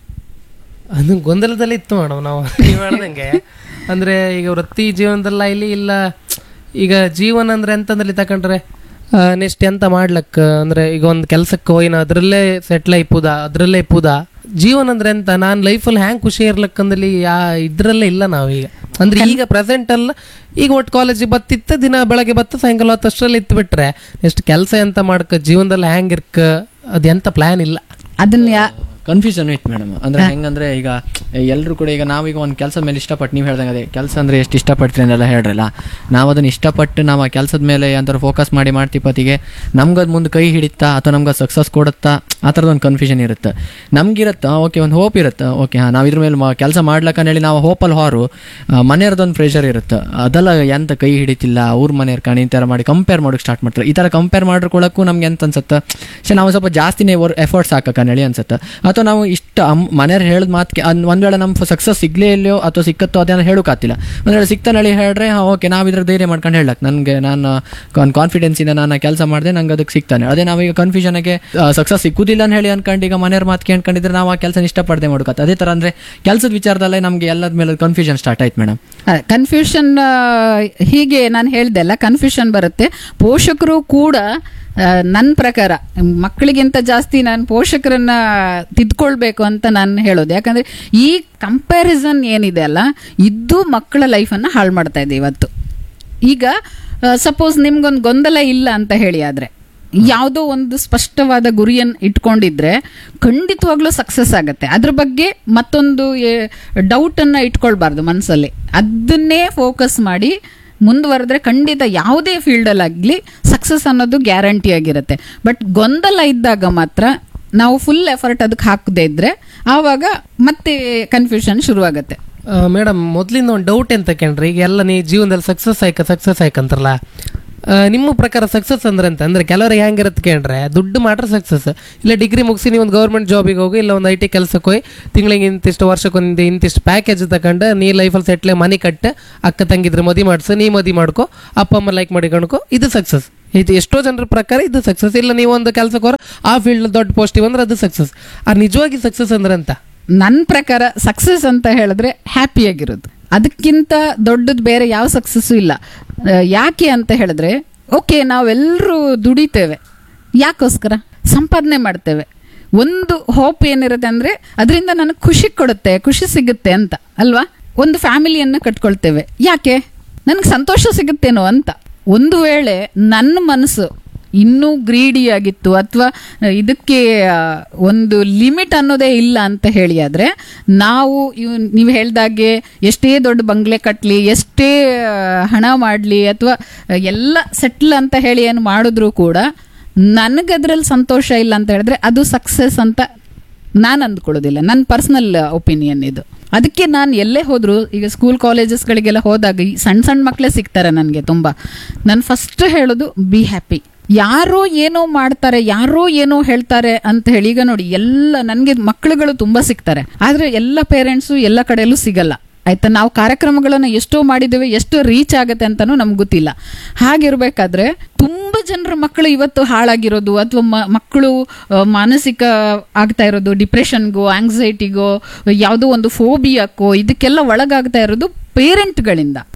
Speaker 2: ಅದು ಗೊಂದಲದಲ್ಲಿ ಇತ್ತು ಮೇಡಮ್. ನಾವು ನೀವು ಹೇಳ್ದಂಗೆ ಅಂದ್ರೆ ಈಗ ವೃತ್ತಿ ಜೀವನದಲ್ಲ ಇಲ್ಲಿ ಇಲ್ಲ. ಈಗ ಜೀವನ ಅಂದ್ರೆ ಎಂತಂದ್ರಲ್ಲಿ ತಕೊಂಡ್ರೆ ನೆಕ್ಸ್ಟ್ ಎಂತ ಮಾಡ್ಲಕ್ಕ ಅಂದ್ರೆ ಈಗ ಒಂದು ಕೆಲ್ಸಕ್ಕೆ ಹೋಯ್ನ ಅದ್ರಲ್ಲೇ ಸೆಟ್ಲ್ ಇಪ್ಪುದ, ಅದ್ರಲ್ಲೇ ಇಪ್ಪುದ. ಜೀವನ ಅಂದ್ರೆ ಎಂತ, ನಾನು ಲೈಫಲ್ಲಿ ಹ್ಯಾಂಗ್ ಖುಷಿ ಇರ್ಲಕ್ಕಂದಲ್ಲಿ ಯಾ ಇದ್ರಲ್ಲೇ ಇಲ್ಲ ನಾವೀಗ. ಅಂದ್ರೆ ಈಗ ಪ್ರೆಸೆಂಟ್ ಅಲ್ಲ, ಈಗ ಒಟ್ಟು ಕಾಲೇಜಿಗೆ ಬತ್ತಿತ್ತು, ದಿನ ಬೆಳಗ್ಗೆ ಬತ್ತ ಸಾಯಂಕಾಲ ಹೊತ್ತು ಅಷ್ಟರಲ್ಲಿ ಇತ್ತು ಬಿಟ್ರೆ ನೆಕ್ಸ್ಟ್ ಕೆಲಸ ಎಂತ ಮಾಡ್ಕ, ಜೀವನದಲ್ಲಿ ಹ್ಯಾಂಗ್ ಇರ್ಕ ಅದು ಎಂತ ಪ್ಲಾನ್ ಇಲ್ಲ.
Speaker 3: ಅದನ್ನ ಯಾ-
Speaker 4: ಕನ್ಫ್ಯೂಷನ್ ಇತ್ತು ಮೇಡಮ್. ಅಂದ್ರೆ ಹೆಂಗಂದ್ರೆ ಈಗ ಎಲ್ಲರೂ ಕೂಡ ಈಗ ನಾವೀಗ ಒಂದು ಕೆಲಸದ ಮೇಲೆ ಇಷ್ಟಪಟ್ಟು, ನೀವು ಹೇಳ್ದಂಗೆ ಅದೇ ಕೆಲಸ ಅಂದ್ರೆ ಎಷ್ಟು ಇಷ್ಟಪಡ್ತೀರಿ ಅಂತೆಲ್ಲ ಹೇಳ್ರಲ್ಲ, ನಾವು ಅದನ್ನ ಇಷ್ಟಪಟ್ಟು ನಾವು ಆ ಕೆಲಸದ ಮೇಲೆ ಅಂತಾರೆ ಫೋಕಸ್ ಮಾಡಿ ಮಾಡ್ತಿಪ್ಪತ್ತಿಗೆ ನಮ್ಗೆ ಅದು ಮುಂದೆ ಕೈ ಹಿಡಿತಾ ಅಥವಾ ನಮ್ಗೆ ಸಕ್ಸಸ್ ಕೊಡುತ್ತಾ ಆ ಥರದ ಒಂದು ಕನ್ಫ್ಯೂಷನ್ ಇರುತ್ತೆ. ನಮ್ಗಿರುತ್ತೆ ಓಕೆ, ಒಂದು ಹೋಪ್ ಇರುತ್ತೆ, ಓಕೆ ಹಾಂ ನಾವು ಇದ್ರ ಮೇಲೆ ಕೆಲಸ ಮಾಡ್ಲಕ್ಕ ಹೇಳಿ ನಾವು ಹೋಪಲ್ಲಿ ಹೊರು ಮನೆಯವ್ರದ್ದೊಂದು ಪ್ರೆಷರ್ ಇರುತ್ತೆ, ಅದೆಲ್ಲ ಎಂತ ಕೈ ಹಿಡಿತಿಲ್ಲ ಅವ್ರ ಮನೆಯವ್ರ ಕಾಣಿ ಈ ಥರ ಮಾಡಿ ಕಂಪೇರ್ ಮಾಡೋಕ್ಕೆ ಸ್ಟಾರ್ಟ್ ಮಾಡ್ತಾರೆ. ಈ ಥರ ಕಂಪೇರ್ ಮಾಡ್ಕೊಳ್ಳೋಕ್ಕೂ ನಮ್ಗೆ ಎಂತ ಅನ್ಸುತ್ತೆ, ಸೊ ನಾವು ಸ್ವಲ್ಪ ಜಾಸ್ತಿನೇ ಎಫರ್ಟ್ಸ್ ಹಾಕಕ್ಕ ಹೇಳಿ ಅನ್ಸುತ್ತೆ. ಅಥವಾ ನಾವು ಇಷ್ಟ ಮನೆಯವ್ರು ಹೇಳಿದ ಮಾತಿಗೆ ಒಂದ್ ವೇಳೆ ನಮ್ಮ ಸಕ್ಸಸ್ ಸಿಗ್ಲೇ ಇಲ್ಲೋ ಅಥವಾ ಸಿಕ್ಕತ್ತೋ ಅದೇನೋ ಹೇಳೋಕ್ಕಾಗ್ತಿಲ್ಲ, ಒಂದ್ ವೇಳೆ ಸಿಕ್ತಾನೆ ಹೇಳಿ ಹೇಳ್ರೆ ಹಾಂ ಓಕೆ ನಾವು ಇದ್ರ ಧೈರ್ಯ ಮಾಡ್ಕೊಂಡು ಹೇಳಕ್ ನನಗೆ ನಾನು ಕಾನ್ಫಿಡೆನ್ಸಿಂದ ನಾನು ಕೆಲಸ ಮಾಡಿದೆ ನಂಗೆ ಅದಕ್ಕೆ ಸಿಗ್ತಾನೆ. ಅದೇ ನಾವೀಗ ಕನ್ಫ್ಯೂಷನ್ಗೆ ಸಕ್ಸಸ್ ಸಿಕ್ಕುದಿಲ್ಲ ಅಂತ ಹೇಳಿ ಅನ್ಕೊಂಡು ಈಗ ಮನೆಯವ್ರ ಮಾತು ಕೇಳ್ಕೊಂಡಿದ್ರೆ ನಾವು ಆ ಕೆಲಸ ಇಷ್ಟಪಡದೆ ಮಾಡೋಕತ್ತೆ. ಅದೇ ಥರ ಅಂದರೆ ಕೆಲಸದ ವಿಚಾರದಲ್ಲೇ ನಮಗೆ ಎಲ್ಲದ ಮೇಲೆ ಕನ್ಫ್ಯೂಷನ್ ಸ್ಟಾರ್ಟ್ ಆಯ್ತು ಮೇಡಮ್.
Speaker 3: ಕನ್ಫ್ಯೂಷನ್ ಹೀಗೆ ನಾನು ಹೇಳ್ದೆ ಅಲ್ಲ, ಕನ್ಫ್ಯೂಷನ್ ಬರುತ್ತೆ. ಪೋಷಕರು ಕೂಡ ನನ್ನ ಪ್ರಕಾರ ಮಕ್ಕಳಿಗಿಂತ ಜಾಸ್ತಿ ನಾನು ಪೋಷಕರನ್ನ ತಿದ್ಕೊಳ್ಬೇಕು ಅಂತ ನಾನು ಹೇಳೋದು. ಯಾಕಂದರೆ ಈ ಕಂಪ್ಯಾರಿಸನ್ ಏನಿದೆ ಅಲ್ಲ, ಇದು ಮಕ್ಕಳ ಲೈಫನ್ನು ಹಾಳು ಮಾಡ್ತಾ ಇದೆ ಇವತ್ತು. ಈಗ ಸಪೋಸ್ ನಿಮ್ಗೊಂದು ಗೊಂದಲ ಇಲ್ಲ ಅಂತ ಹೇಳಿ ಆದರೆ ಯಾವುದೋ ಒಂದು ಸ್ಪಷ್ಟವಾದ ಗುರಿಯನ್ನು ಇಟ್ಕೊಂಡಿದ್ರೆ ಖಂಡಿತವಾಗ್ಲೂ ಸಕ್ಸಸ್ ಆಗುತ್ತೆ. ಅದ್ರ ಬಗ್ಗೆ ಮತ್ತೊಂದು ಡೌಟನ್ನು ಇಟ್ಕೊಳ್ಬಾರ್ದು ಮನಸ್ಸಲ್ಲಿ, ಅದನ್ನೇ ಫೋಕಸ್ ಮಾಡಿ ಮುಂದುವರೆದ್ರೆ ಖಂಡಿತ ಯಾವುದೇ ಫೀಲ್ಡಲ್ಲಾಗಲಿ ಸಕ್ಸಸ್ ಅನ್ನೋದು ಗ್ಯಾರಂಟಿ ಆಗಿರುತ್ತೆ. ಬಟ್ ಗೊಂದಲ ಇದ್ದಾಗ ಮಾತ್ರ ನಾವು ಫುಲ್ ಎಫರ್ಟ್ ಅದಕ್ಕೆ ಹಾಕದೇ ಇದ್ರೆ ಆವಾಗ ಮತ್ತೆ ಕನ್ಫ್ಯೂಷನ್ ಶುರುವಾಗುತ್ತೆ.
Speaker 2: ಮೇಡಮ್ ಮೊದಲಿಂದ ಒಂದು ಡೌಟ್ ಎಂತ ಕೇಳ್ರಿ, ಈಗ ಎಲ್ಲ ನೀ ಜೀವನದಲ್ಲಿ ಸಕ್ಸಸ್ ಆಯ್ಕ ಸಕ್ಸಸ್ ಆಯ್ಕಂತಾರಲ್ಲ, ನಿಮ್ಮ ಪ್ರಕಾರ ಸಕ್ಸಸ್ ಅಂದ್ರೆ ಅಂತ ಅಂದ್ರೆ ಕೆಲವರಿಗೆ ಹೆಂಗಿರುತ್ತೆ ಕೇಳ್ರೆ, ದುಡ್ಡು ಮಾಡ್ರೆ ಸಕ್ಸಸ್. ಇಲ್ಲ ಡಿಗ್ರಿ ಮುಗಿಸಿ ನೀವು ಒಂದು ಗೌರ್ಮೆಂಟ್ ಜಾಬಿಗೆ ಹೋಗಿ, ಇಲ್ಲ ಒಂದು ಐ ಟಿ ಕೆಲಸಕ್ಕೆ ಹೋಗಿ ತಿಂಗಳಿಗೆ ಇಂತಿಷ್ಟು ವರ್ಷಕ್ಕೊಂದು ಇಂತಿಷ್ಟು ಪ್ಯಾಕೇಜ್ ತಗೊಂಡು ನೀ ಲೈಫಲ್ಲಿ ಸೆಟ್ಲೆ ಮನೆ ಕಟ್ಟ, ಅಕ್ಕ ತಂಗಿದ್ರೆ ಮದಿ ಮಾಡ್ಸು, ನೀ ಮದಿ ಮಾಡ್ಕೊ, ಅಪ್ಪ ಅಮ್ಮ ಲೈಕ್ ಮಾಡಿ ಕಣ್ಕೊ, ಇದು ಸಕ್ಸಸ್. ಇದು ಎಷ್ಟೋ ಜನರ ಪ್ರಕಾರ ಇದು ಸಕ್ಸಸ್. ಇಲ್ಲ ನೀವು ಒಂದು ಕೆಲಸಕ್ಕೆ ಹೋರ ಆ ಫೀಲ್ಡ್ ದೊಡ್ಡ ಪೋಸ್ಟಿವ್ ಅಂದ್ರೆ ಅದು ಸಕ್ಸಸ್. ಆ ನಿಜವಾಗಿ ಸಕ್ಸಸ್ ಅಂದ್ರೆ ಅಂತ
Speaker 3: ನನ್ನ ಪ್ರಕಾರ ಸಕ್ಸಸ್ ಅಂತ ಹೇಳಿದ್ರೆ ಹ್ಯಾಪಿಯಾಗಿರೋದು, ಅದಕ್ಕಿಂತ ದೊಡ್ಡದು ಬೇರೆ ಯಾವ ಸಕ್ಸಸ್ಸು ಇಲ್ಲ. ಯಾಕೆ ಅಂತ ಹೇಳಿದ್ರೆ, ಓಕೆ ನಾವೆಲ್ಲರೂ ದುಡಿತೇವೆ, ಯಾಕೋಸ್ಕರ ಸಂಪಾದನೆ ಮಾಡ್ತೇವೆ. ಒಂದು ಹೋಪ್ ಏನಿರುತ್ತೆ ಅಂದರೆ ಅದರಿಂದ ನನಗೆ ಖುಷಿ ಕೊಡುತ್ತೆ, ಖುಷಿ ಸಿಗುತ್ತೆ ಅಂತ ಅಲ್ವಾ. ಒಂದು ಫ್ಯಾಮಿಲಿಯನ್ನು ಕಟ್ಕೊಳ್ತೇವೆ, ಯಾಕೆ ನನಗೆ ಸಂತೋಷ ಸಿಗುತ್ತೇನೋ ಅಂತ. ಒಂದು ವೇಳೆ ನನ್ನ ಮನಸ್ಸು ಇನ್ನೂ ಗ್ರೀಡಿ ಆಗಿತ್ತು ಅಥವಾ ಇದಕ್ಕೆ ಒಂದು ಲಿಮಿಟ್ ಅನ್ನೋದೇ ಇಲ್ಲ ಅಂತ ಹೇಳಿ ಆದರೆ ನಾವು ಇವ್ ನೀವು ಹೇಳ್ದಾಗೆ ಎಷ್ಟೇ ದೊಡ್ಡ ಬಂಗ್ಲೆ ಕಟ್ಟಲಿ, ಎಷ್ಟೇ ಹಣ ಮಾಡಲಿ ಅಥವಾ ಎಲ್ಲ ಸೆಟ್ಲ್ ಅಂತ ಹೇಳಿ ಏನು ಮಾಡಿದ್ರೂ ಕೂಡ ನನಗದ್ರಲ್ಲಿ ಸಂತೋಷ ಇಲ್ಲ ಅಂತ ಹೇಳಿದ್ರೆ ಅದು ಸಕ್ಸಸ್ ಅಂತ ನಾನು ಅಂದ್ಕೊಳ್ಳೋದಿಲ್ಲ. ನನ್ನ ಪರ್ಸ್ನಲ್ ಒಪಿನಿಯನ್ ಇದು. ಅದಕ್ಕೆ ನಾನು ಎಲ್ಲೇ ಹೋದರೂ ಈಗ ಸ್ಕೂಲ್ ಕಾಲೇಜಸ್ಗಳಿಗೆಲ್ಲ ಹೋದಾಗ ಈ ಸಣ್ಣ ಸಣ್ಣ ಮಕ್ಕಳೇ ಸಿಗ್ತಾರೆ ನನಗೆ ತುಂಬ. ನಾನು ಫಸ್ಟ್ ಹೇಳೋದು ಬಿ ಹ್ಯಾಪಿ. ಯಾರೋ ಏನೋ ಮಾಡ್ತಾರೆ, ಯಾರೋ ಏನೋ ಹೇಳ್ತಾರೆ ಅಂತ ಹೇಳಿ, ಈಗ ನೋಡಿ ಎಲ್ಲ ನನಗೆ ಮಕ್ಕಳುಗಳು ತುಂಬ ಸಿಗ್ತಾರೆ, ಆದರೆ ಎಲ್ಲ ಪೇರೆಂಟ್ಸು ಎಲ್ಲ ಕಡೆಯಲ್ಲೂ ಸಿಗಲ್ಲ ಆಯ್ತಾ. ನಾವು ಕಾರ್ಯಕ್ರಮಗಳನ್ನು ಎಷ್ಟೋ ಮಾಡಿದ್ದೇವೆ, ಎಷ್ಟು ರೀಚ್ ಆಗುತ್ತೆ ಅಂತಲೂ ನಮ್ಗೆ ಗೊತ್ತಿಲ್ಲ. ಹಾಗಿರ್ಬೇಕಾದ್ರೆ ತುಂಬ ಜನರ ಮಕ್ಕಳು ಇವತ್ತು ಹಾಳಾಗಿರೋದು ಅಥವಾ ಮಕ್ಕಳು ಮಾನಸಿಕ ಆಗ್ತಾ ಇರೋದು, ಡಿಪ್ರೆಷನ್ಗೋ ಆಂಗ್ಸೈಟಿಗೋ ಯಾವುದೋ ಒಂದು ಫೋಬಿಯಾಕ್ಕೋ ಇದಕ್ಕೆಲ್ಲ ಒಳಗಾಗ್ತಾ ಇರೋದು ಪೇರೆಂಟ್ಗಳಿಂದ.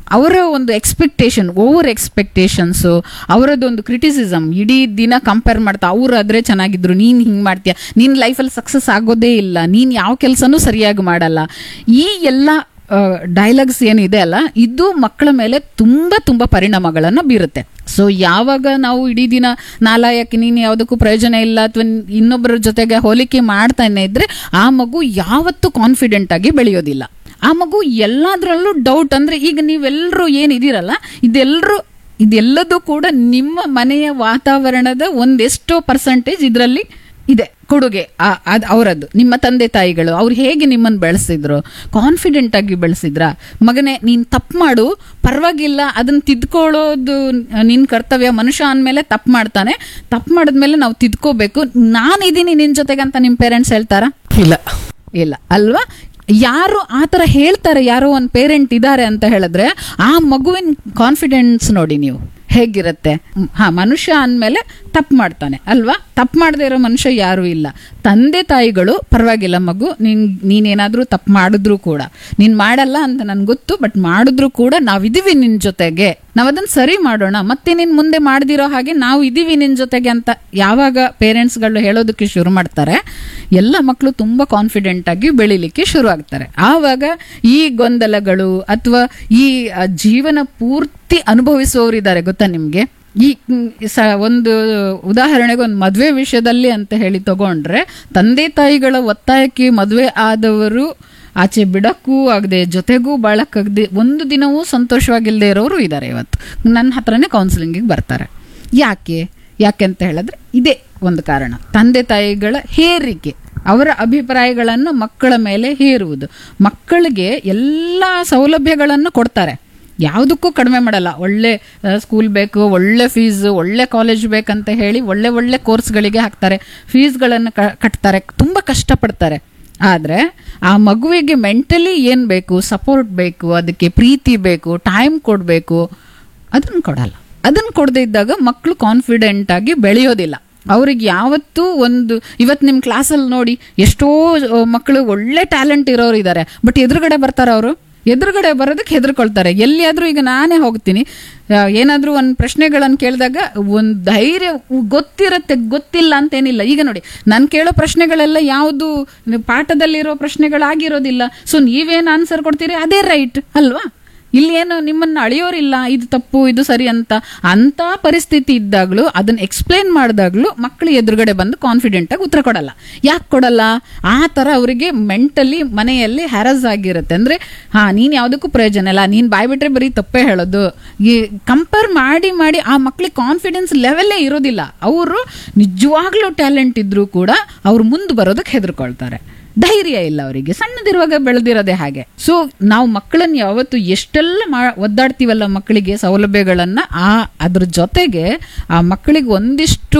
Speaker 3: ಅವರ ಒಂದು ಎಕ್ಸ್ಪೆಕ್ಟೇಷನ್, ಓವರ್ ಎಕ್ಸ್ಪೆಕ್ಟೇಷನ್ಸು, ಅವರದೊಂದು ಕ್ರಿಟಿಸಿಸಮ್, ಇಡೀ ದಿನ ಕಂಪೇರ್ ಮಾಡ್ತಾ ಅವ್ರು ಆದ್ರೆ ಚೆನ್ನಾಗಿದ್ರು, ನೀನು ಹಿಂಗೆ ಮಾಡ್ತೀಯ, ನಿನ್ನ ಲೈಫಲ್ಲಿ ಸಕ್ಸಸ್ ಆಗೋದೇ ಇಲ್ಲ, ನೀನು ಯಾವ ಕೆಲಸನೂ ಸರಿಯಾಗಿ ಮಾಡಲ್ಲ, ಈ ಎಲ್ಲ ಡೈಲಾಗ್ಸ್ ಏನಿದೆ ಅಲ್ಲ, ಇದು ಮಕ್ಕಳ ಮೇಲೆ ತುಂಬಾ ತುಂಬಾ ಪರಿಣಾಮಗಳನ್ನು ಬೀರುತ್ತೆ. ಸೊ ಯಾವಾಗ ನಾವು ಇಡೀ ದಿನ ನಾಲಾಯಕ್, ನೀನು ಯಾವುದಕ್ಕೂ ಪ್ರಯೋಜನ ಇಲ್ಲ ಅಥವಾ ಇನ್ನೊಬ್ಬರ ಜೊತೆಗೆ ಹೋಲಿಕೆ ಮಾಡ್ತಾನೆ ಇದ್ರೆ ಆ ಮಗು ಯಾವತ್ತೂ ಕಾನ್ಫಿಡೆಂಟ್ ಆಗಿ ಬೆಳೆಯೋದಿಲ್ಲ. ಆ ಮಗು ಎಲ್ಲದರಲ್ಲೂ ಡೌಟ್. ಅಂದ್ರೆ ಈಗ ನೀವೆಲ್ಲರೂ ಏನಿದ್ದೀರಲ್ಲ, ಇದೆಲ್ಲರೂ ಇದೆಲ್ಲದೂ ಕೂಡ ನಿಮ್ಮ ಮನೆಯ ವಾತಾವರಣದ ಒಂದೆಷ್ಟೋ ಪರ್ಸೆಂಟೇಜ್ ಇದರಲ್ಲಿ ಇದೆ ಕೊಡುಗೆ. ಅದು ಅವರದ್ದು, ನಿಮ್ಮ ತಂದೆ ತಾಯಿಗಳು ಅವ್ರು ಹೇಗೆ ನಿಮ್ಮನ್ನು ಬೆಳೆಸಿದ್ರು, ಕಾನ್ಫಿಡೆಂಟ್ ಆಗಿ ಬೆಳೆಸಿದ್ರ, ಮಗನೇ ನೀನ್ ತಪ್ಪು ಮಾಡು ಪರವಾಗಿಲ್ಲ, ಅದನ್ನ ತಿದ್ಕೊಳ್ಳೋದು ನಿನ್ ಕರ್ತವ್ಯ. ಮನುಷ್ಯ ಅಂದಮೇಲೆ ತಪ್ಪು ಮಾಡ್ತಾನೆ, ತಪ್ಪು ಮಾಡಿದ್ಮೇಲೆ ನಾವು ತಿದ್ಕೋಬೇಕು, ನಾನಿದ್ದೀನಿ ನಿನ್ ಜೊತೆಗೆ ಅಂತ ನಿಮ್ ಪೇರೆಂಟ್ಸ್ ಹೇಳ್ತಾರ?
Speaker 2: ಇಲ್ಲ
Speaker 3: ಇಲ್ಲ ಅಲ್ವಾ? ಯಾರು ಆತರ ಹೇಳ್ತಾರೆ, ಯಾರೋ ಒಂದು ಪೇರೆಂಟ್ ಇದ್ದಾರೆ ಅಂತ ಹೇಳಿದ್ರೆ ಆ ಮಗುವಿನ ಕಾನ್ಫಿಡೆನ್ಸ್ ನೋಡಿ ನೀವು ಹೇಗಿರುತ್ತೆ. ಹಾ, ಮನುಷ್ಯ ಅಂದಮೇಲೆ ತಪ್ಪು ಮಾಡ್ತಾನೆ ಅಲ್ವಾ? ತಪ್ಪು ಮಾಡದೇ ಇರೋ ಮನುಷ್ಯ ಯಾರು ಇಲ್ಲ. ತಂದೆ ತಾಯಿಗಳು ಪರವಾಗಿಲ್ಲ ಮಗು, ನೀನ್ ನೀನೇನಾದ್ರೂ ತಪ್ಪು ಮಾಡಿದ್ರು ಕೂಡ, ನೀನ್ ಮಾಡಲ್ಲ ಅಂತ ನನ್ಗೆ ಗೊತ್ತು, ಬಟ್ ಮಾಡಿದ್ರು ಕೂಡ ನಾವಿದೀವಿ ನಿನ್ ಜೊತೆಗೆ, ನಾವ್ ಅದನ್ನ ಸರಿ ಮಾಡೋಣ, ಮತ್ತೆ ನೀನ್ ಮುಂದೆ ಮಾಡದಿರೋ ಹಾಗೆ ನಾವು ಇದೀವಿ ನಿನ್ ಜೊತೆಗೆ ಅಂತ ಯಾವಾಗ ಪೇರೆಂಟ್ಸ್ಗಳು ಹೇಳೋದಕ್ಕೆ ಶುರು ಮಾಡ್ತಾರೆ, ಎಲ್ಲ ಮಕ್ಕಳು ತುಂಬಾ ಕಾನ್ಫಿಡೆಂಟ್ ಆಗಿ ಬೆಳಿಲಿಕ್ಕೆ ಶುರು ಆಗ್ತಾರೆ. ಆವಾಗ ಈ ಗೊಂದಲಗಳು ಅಥವಾ ಈ ಜೀವನ ಪೂರ್ತಿ ಅನುಭವಿಸುವವರಿದ್ದಾರೆ ಗೊತ್ತಾ ನಿಮ್ಗೆ. ಈ ಸ ಒಂದು ಉದಾಹರಣೆಗೆ ಒಂದು ಮದುವೆ ವಿಷಯದಲ್ಲಿ ಅಂತ ಹೇಳಿ ತಗೊಂಡ್ರೆ, ತಂದೆ ತಾಯಿಗಳ ಒತ್ತಾಯಕ್ಕೆ ಮದುವೆ ಆದವರು ಆಚೆ ಬಿಡಕ್ಕೂ ಆಗದೆ, ಜೊತೆಗೂ ಬಾಳಕ್ಕಾಗದೆ, ಒಂದು ದಿನವೂ ಸಂತೋಷವಾಗಿಲ್ಲದೆ ಇರೋರು ಇದ್ದಾರೆ. ಇವತ್ತು ನನ್ನ ಹತ್ರನೇ ಕೌನ್ಸಿಲಿಂಗಿಗೆ ಬರ್ತಾರೆ. ಯಾಕೆ ಯಾಕೆ ಅಂತ ಹೇಳಿದ್ರೆ ಇದೇ ಒಂದು ಕಾರಣ, ತಂದೆ ತಾಯಿಗಳ ಹೇರಿಕೆ, ಅವರ ಅಭಿಪ್ರಾಯಗಳನ್ನು ಮಕ್ಕಳ ಮೇಲೆ ಹೇರುವುದು. ಮಕ್ಕಳಿಗೆ ಎಲ್ಲ ಸೌಲಭ್ಯಗಳನ್ನು ಕೊಡ್ತಾರೆ, ಯಾವುದಕ್ಕೂ ಕಡಿಮೆ ಮಾಡಲ್ಲ. ಒಳ್ಳೆ ಸ್ಕೂಲ್ ಬೇಕು, ಒಳ್ಳೆ ಫೀಸ್, ಒಳ್ಳೆ ಕಾಲೇಜ್ ಬೇಕಂತ ಹೇಳಿ ಒಳ್ಳೆ ಒಳ್ಳೆ ಕೋರ್ಸ್ಗಳಿಗೆ ಹಾಕ್ತಾರೆ, ಫೀಸ್ಗಳನ್ನು ಕಟ್ತಾರೆ, ತುಂಬ ಕಷ್ಟಪಡ್ತಾರೆ. ಆದರೆ ಆ ಮಗುವಿಗೆ ಮೆಂಟಲಿ ಏನು ಬೇಕು, ಸಪೋರ್ಟ್ ಬೇಕು, ಅದಕ್ಕೆ ಪ್ರೀತಿ ಬೇಕು, ಟೈಮ್ ಕೊಡಬೇಕು, ಅದನ್ನು ಕೊಡಲ್ಲ. ಅದನ್ನು ಕೊಡದೇ ಇದ್ದಾಗ ಮಕ್ಕಳು ಕಾನ್ಫಿಡೆಂಟ್ ಆಗಿ ಬೆಳೆಯೋದಿಲ್ಲ. ಅವ್ರಿಗೆ ಯಾವತ್ತೂ ಒಂದು, ಇವತ್ತು ನಿಮ್ಮ ಕ್ಲಾಸಲ್ಲಿ ನೋಡಿ ಎಷ್ಟೋ ಮಕ್ಕಳು ಒಳ್ಳೆ ಟ್ಯಾಲೆಂಟ್ ಇರೋರು ಇದ್ದಾರೆ, ಬಟ್ ಎದುರುಗಡೆ ಬರ್ತಾರೆ ಅವರು, ಎದುರುಗಡೆ ಬರೋದಕ್ಕೆ ಹೆದರ್ಕೊಳ್ತಾರೆ. ಎಲ್ಲಿಯಾದ್ರೂ ಈಗ ನಾನೇ ಹೋಗ್ತೀನಿ, ಏನಾದ್ರೂ ಒಂದು ಪ್ರಶ್ನೆಗಳನ್ನು ಕೇಳಿದಾಗ ಒಂದು ಧೈರ್ಯ ಗೊತ್ತಿರತ್ತೆ, ಗೊತ್ತಿಲ್ಲ ಅಂತೇನಿಲ್ಲ. ಈಗ ನೋಡಿ ನಾನು ಕೇಳೋ ಪ್ರಶ್ನೆಗಳೆಲ್ಲ ಯಾವುದು ಪಾಠದಲ್ಲಿರೋ ಪ್ರಶ್ನೆಗಳಾಗಿರೋದಿಲ್ಲ. ಸೊ ನೀವೇನು ಆನ್ಸರ್ ಕೊಡ್ತೀರಿ ಅದೇ ರೈಟ್ ಅಲ್ವಾ? ಇಲ್ಲಿ ಏನು ನಿಮ್ಮನ್ನು ಅಳೆಯೋರಿಲ್ಲ, ಇದು ತಪ್ಪು ಇದು ಸರಿ ಅಂತ. ಅಂತ ಪರಿಸ್ಥಿತಿ ಇದ್ದಾಗಲೂ ಅದನ್ನ ಎಕ್ಸ್ಪ್ಲೇನ್ ಮಾಡಿದಾಗ್ಲೂ ಮಕ್ಕಳು ಎದುರುಗಡೆ ಬಂದು ಕಾನ್ಫಿಡೆಂಟ್ ಆಗಿ ಉತ್ತರ ಕೊಡಲ್ಲ. ಯಾಕೆ ಕೊಡಲ್ಲ? ಆ ಥರ ಅವರಿಗೆ ಮೆಂಟಲಿ ಮನೆಯಲ್ಲಿ ಹ್ಯಾರಸ್ ಆಗಿರುತ್ತೆ. ಅಂದ್ರೆ ಹಾ ನೀನು ಯಾವುದಕ್ಕೂ ಪ್ರಯೋಜನ ಇಲ್ಲ, ನೀನು ಬಾಯ್ಬಿಟ್ರೆ ಬರೀ ತಪ್ಪೇ ಹೇಳೋದು, ಈ ಕಂಪೇರ್ ಮಾಡಿ ಮಾಡಿ ಆ ಮಕ್ಳಿಗೆ ಕಾನ್ಫಿಡೆನ್ಸ್ ಲೆವೆಲ್ಲೇ ಇರೋದಿಲ್ಲ. ಅವರು ನಿಜವಾಗ್ಲೂ ಟ್ಯಾಲೆಂಟ್ ಇದ್ರೂ ಕೂಡ ಅವ್ರು ಮುಂದೆ ಬರೋದಕ್ಕೆ ಹೆದರ್ಕೊಳ್ತಾರೆ, ಧೈರ್ಯ ಇಲ್ಲ ಅವರಿಗೆ. ಸಣ್ಣದಿರುವಾಗ ಬೆಳೆದಿರೋದೇ ಹಾಗೆ. ಸೊ ನಾವು ಮಕ್ಕಳನ್ನ ಯಾವತ್ತು ಎಷ್ಟೆಲ್ಲ ಮಾ ಒದ್ದಾಡ್ತೀವಲ್ಲ ಮಕ್ಕಳಿಗೆ ಸೌಲಭ್ಯಗಳನ್ನ, ಆ ಅದ್ರ ಜೊತೆಗೆ ಆ ಮಕ್ಕಳಿಗೆ ಒಂದಿಷ್ಟು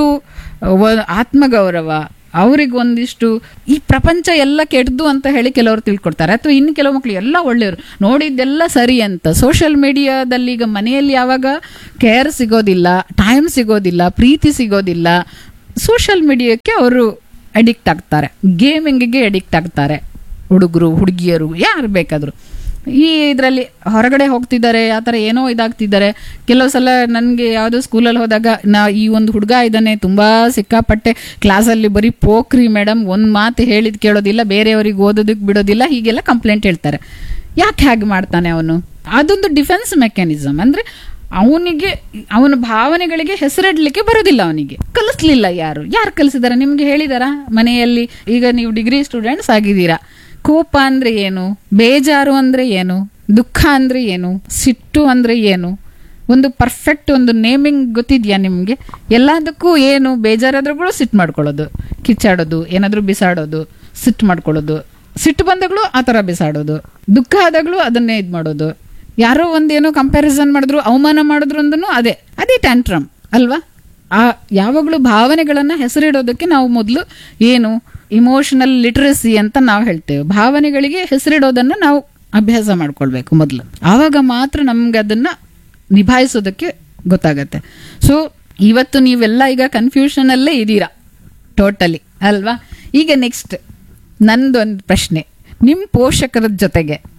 Speaker 3: ಆತ್ಮಗೌರವ, ಅವ್ರಿಗೆ ಒಂದಿಷ್ಟು ಈ ಪ್ರಪಂಚ ಎಲ್ಲ ಕೆಟ್ಟದು ಅಂತ ಹೇಳಿ ಕೆಲವರು ತಿಳ್ಕೊಡ್ತಾರೆ. ಅಥವಾ ಇನ್ನು ಕೆಲವು ಮಕ್ಕಳು ಎಲ್ಲ ಒಳ್ಳೆಯವರು, ನೋಡಿದ್ದೆಲ್ಲ ಸರಿ ಅಂತ. ಸೋಷಿಯಲ್ ಮೀಡಿಯಾದಲ್ಲಿ ಈಗ ಮನೆಯಲ್ಲಿ ಯಾವಾಗ ಕೇರ್ ಸಿಗೋದಿಲ್ಲ, ಟೈಮ್ ಸಿಗೋದಿಲ್ಲ, ಪ್ರೀತಿ ಸಿಗೋದಿಲ್ಲ, ಸೋಷಿಯಲ್ ಮೀಡಿಯಾಕ್ಕೆ ಅವರು ಅಡಿಕ್ಟ್ ಆಗ್ತಾರೆ, ಗೇಮಿಂಗಿಗೆ ಅಡಿಕ್ಟ್ ಆಗ್ತಾರೆ. ಹುಡುಗರು ಹುಡುಗಿಯರು ಯಾರು ಬೇಕಾದರೂ ಈ ಇದರಲ್ಲಿ ಹೊರಗಡೆ ಹೋಗ್ತಿದ್ದಾರೆ, ಆ ಥರ ಏನೋ ಇದಾಗ್ತಿದ್ದಾರೆ. ಕೆಲವು ಸಲ ನನಗೆ ಯಾವುದೋ ಸ್ಕೂಲಲ್ಲಿ ಹೋದಾಗ ನಾ ಈ ಒಂದು ಹುಡುಗ ಇದ್ದಾನೆ ತುಂಬ ಸಿಕ್ಕಾಪಟ್ಟೆ ಕ್ಲಾಸಲ್ಲಿ ಬರೀ ಪೋಖ್ರಿ ಮೇಡಮ್, ಒಂದು ಮಾತು ಹೇಳಿದ್ ಕೇಳೋದಿಲ್ಲ, ಬೇರೆಯವ್ರಿಗೆ ಓದೋದಕ್ಕೆ ಬಿಡೋದಿಲ್ಲ, ಹೀಗೆಲ್ಲ ಕಂಪ್ಲೇಂಟ್ ಹೇಳ್ತಾರೆ. ಯಾಕೆ ಹಾಗೆ ಮಾಡ್ತಾನೆ ಅವನು? ಅದೊಂದು ಡಿಫೆನ್ಸ್ ಮೆಕ್ಯಾನಿಸಮ್. ಅಂದರೆ ಅವನಿಗೆ ಅವನ ಭಾವನೆಗಳಿಗೆ ಹೆಸರಿಡ್ಲಿಕ್ಕೆ ಬರೋದಿಲ್ಲ, ಅವನಿಗೆ ಕಲಿಸ್ಲಿಲ್ಲ. ಯಾರು ಯಾರು ಕಲಿಸಿದಾರ? ನಿಮ್ಗೆ ಹೇಳಿದಾರ ಮನೆಯಲ್ಲಿ? ಈಗ ನೀವು ಡಿಗ್ರಿ ಸ್ಟೂಡೆಂಟ್ಸ್ ಆಗಿದ್ದೀರಾ, ಕೋಪ ಅಂದ್ರೆ ಏನು, ಬೇಜಾರು ಅಂದ್ರೆ ಏನು, ದುಃಖ ಅಂದ್ರೆ ಏನು, ಸಿಟ್ಟು ಅಂದ್ರೆ ಏನು, ಒಂದು ಪರ್ಫೆಕ್ಟ್ ಒಂದು ನೇಮಿಂಗ್ ಗೊತ್ತಿದ್ಯಾ ನಿಮ್ಗೆ? ಎಲ್ಲದಕ್ಕೂ ಏನು, ಬೇಜಾರಾದ್ರೂ ಕೂಡ ಸಿಟ್ಟು ಮಾಡ್ಕೊಳ್ಳೋದು, ಕಿಚ್ಚಾಡೋದು, ಏನಾದ್ರೂ ಬಿಸಾಡೋದು, ಸಿಟ್ಟು ಮಾಡ್ಕೊಳ್ಳೋದು, ಸಿಟ್ಟು ಬಂದಾಗ್ಲೂ ಆ ಥರ ಬಿಸಾಡೋದು, ದುಃಖ ಆದಾಗ್ಲೂ ಅದನ್ನೇ ಇದು ಮಾಡೋದು, ಯಾರೋ ಒಂದೇನೋ ಕಂಪ್ಯಾರಿಸನ್ ಮಾಡಿದ್ರು, ಅವಮಾನ ಮಾಡಿದ್ರು ಅಂದನು ಅದೇ ಅದೇ ಟ್ಯಾಂಟ್ರಮ್ ಅಲ್ವಾ? ಆ ಯಾವಾಗಲೂ ಭಾವನೆಗಳನ್ನ ಹೆಸರಿಡೋದಕ್ಕೆ ನಾವು ಮೊದಲು ಏನು ಇಮೋಷನಲ್ ಲಿಟ್ರಸಿ ಅಂತ ನಾವು ಹೇಳ್ತೇವೆ. ಭಾವನೆಗಳಿಗೆ ಹೆಸರಿಡೋದನ್ನ ನಾವು ಅಭ್ಯಾಸ ಮಾಡ್ಕೊಳ್ಬೇಕು ಮೊದಲು. ಆವಾಗ ಮಾತ್ರ ನಮ್ಗೆ ಅದನ್ನ ನಿಭಾಯಿಸೋದಕ್ಕೆ ಗೊತ್ತಾಗತ್ತೆ. ಸೊ ಇವತ್ತು ನೀವೆಲ್ಲ ಈಗ ಕನ್ಫ್ಯೂಷನ್ ಅಲ್ಲೇ ಇದ್ದೀರಾ ಟೋಟಲಿ ಅಲ್ವಾ? ಈಗ ನೆಕ್ಸ್ಟ್ ನಂದೊಂದು ಪ್ರಶ್ನೆ, ನಿಮ್ಮ ಪೋಷಕರ ಜೊತೆಗೆ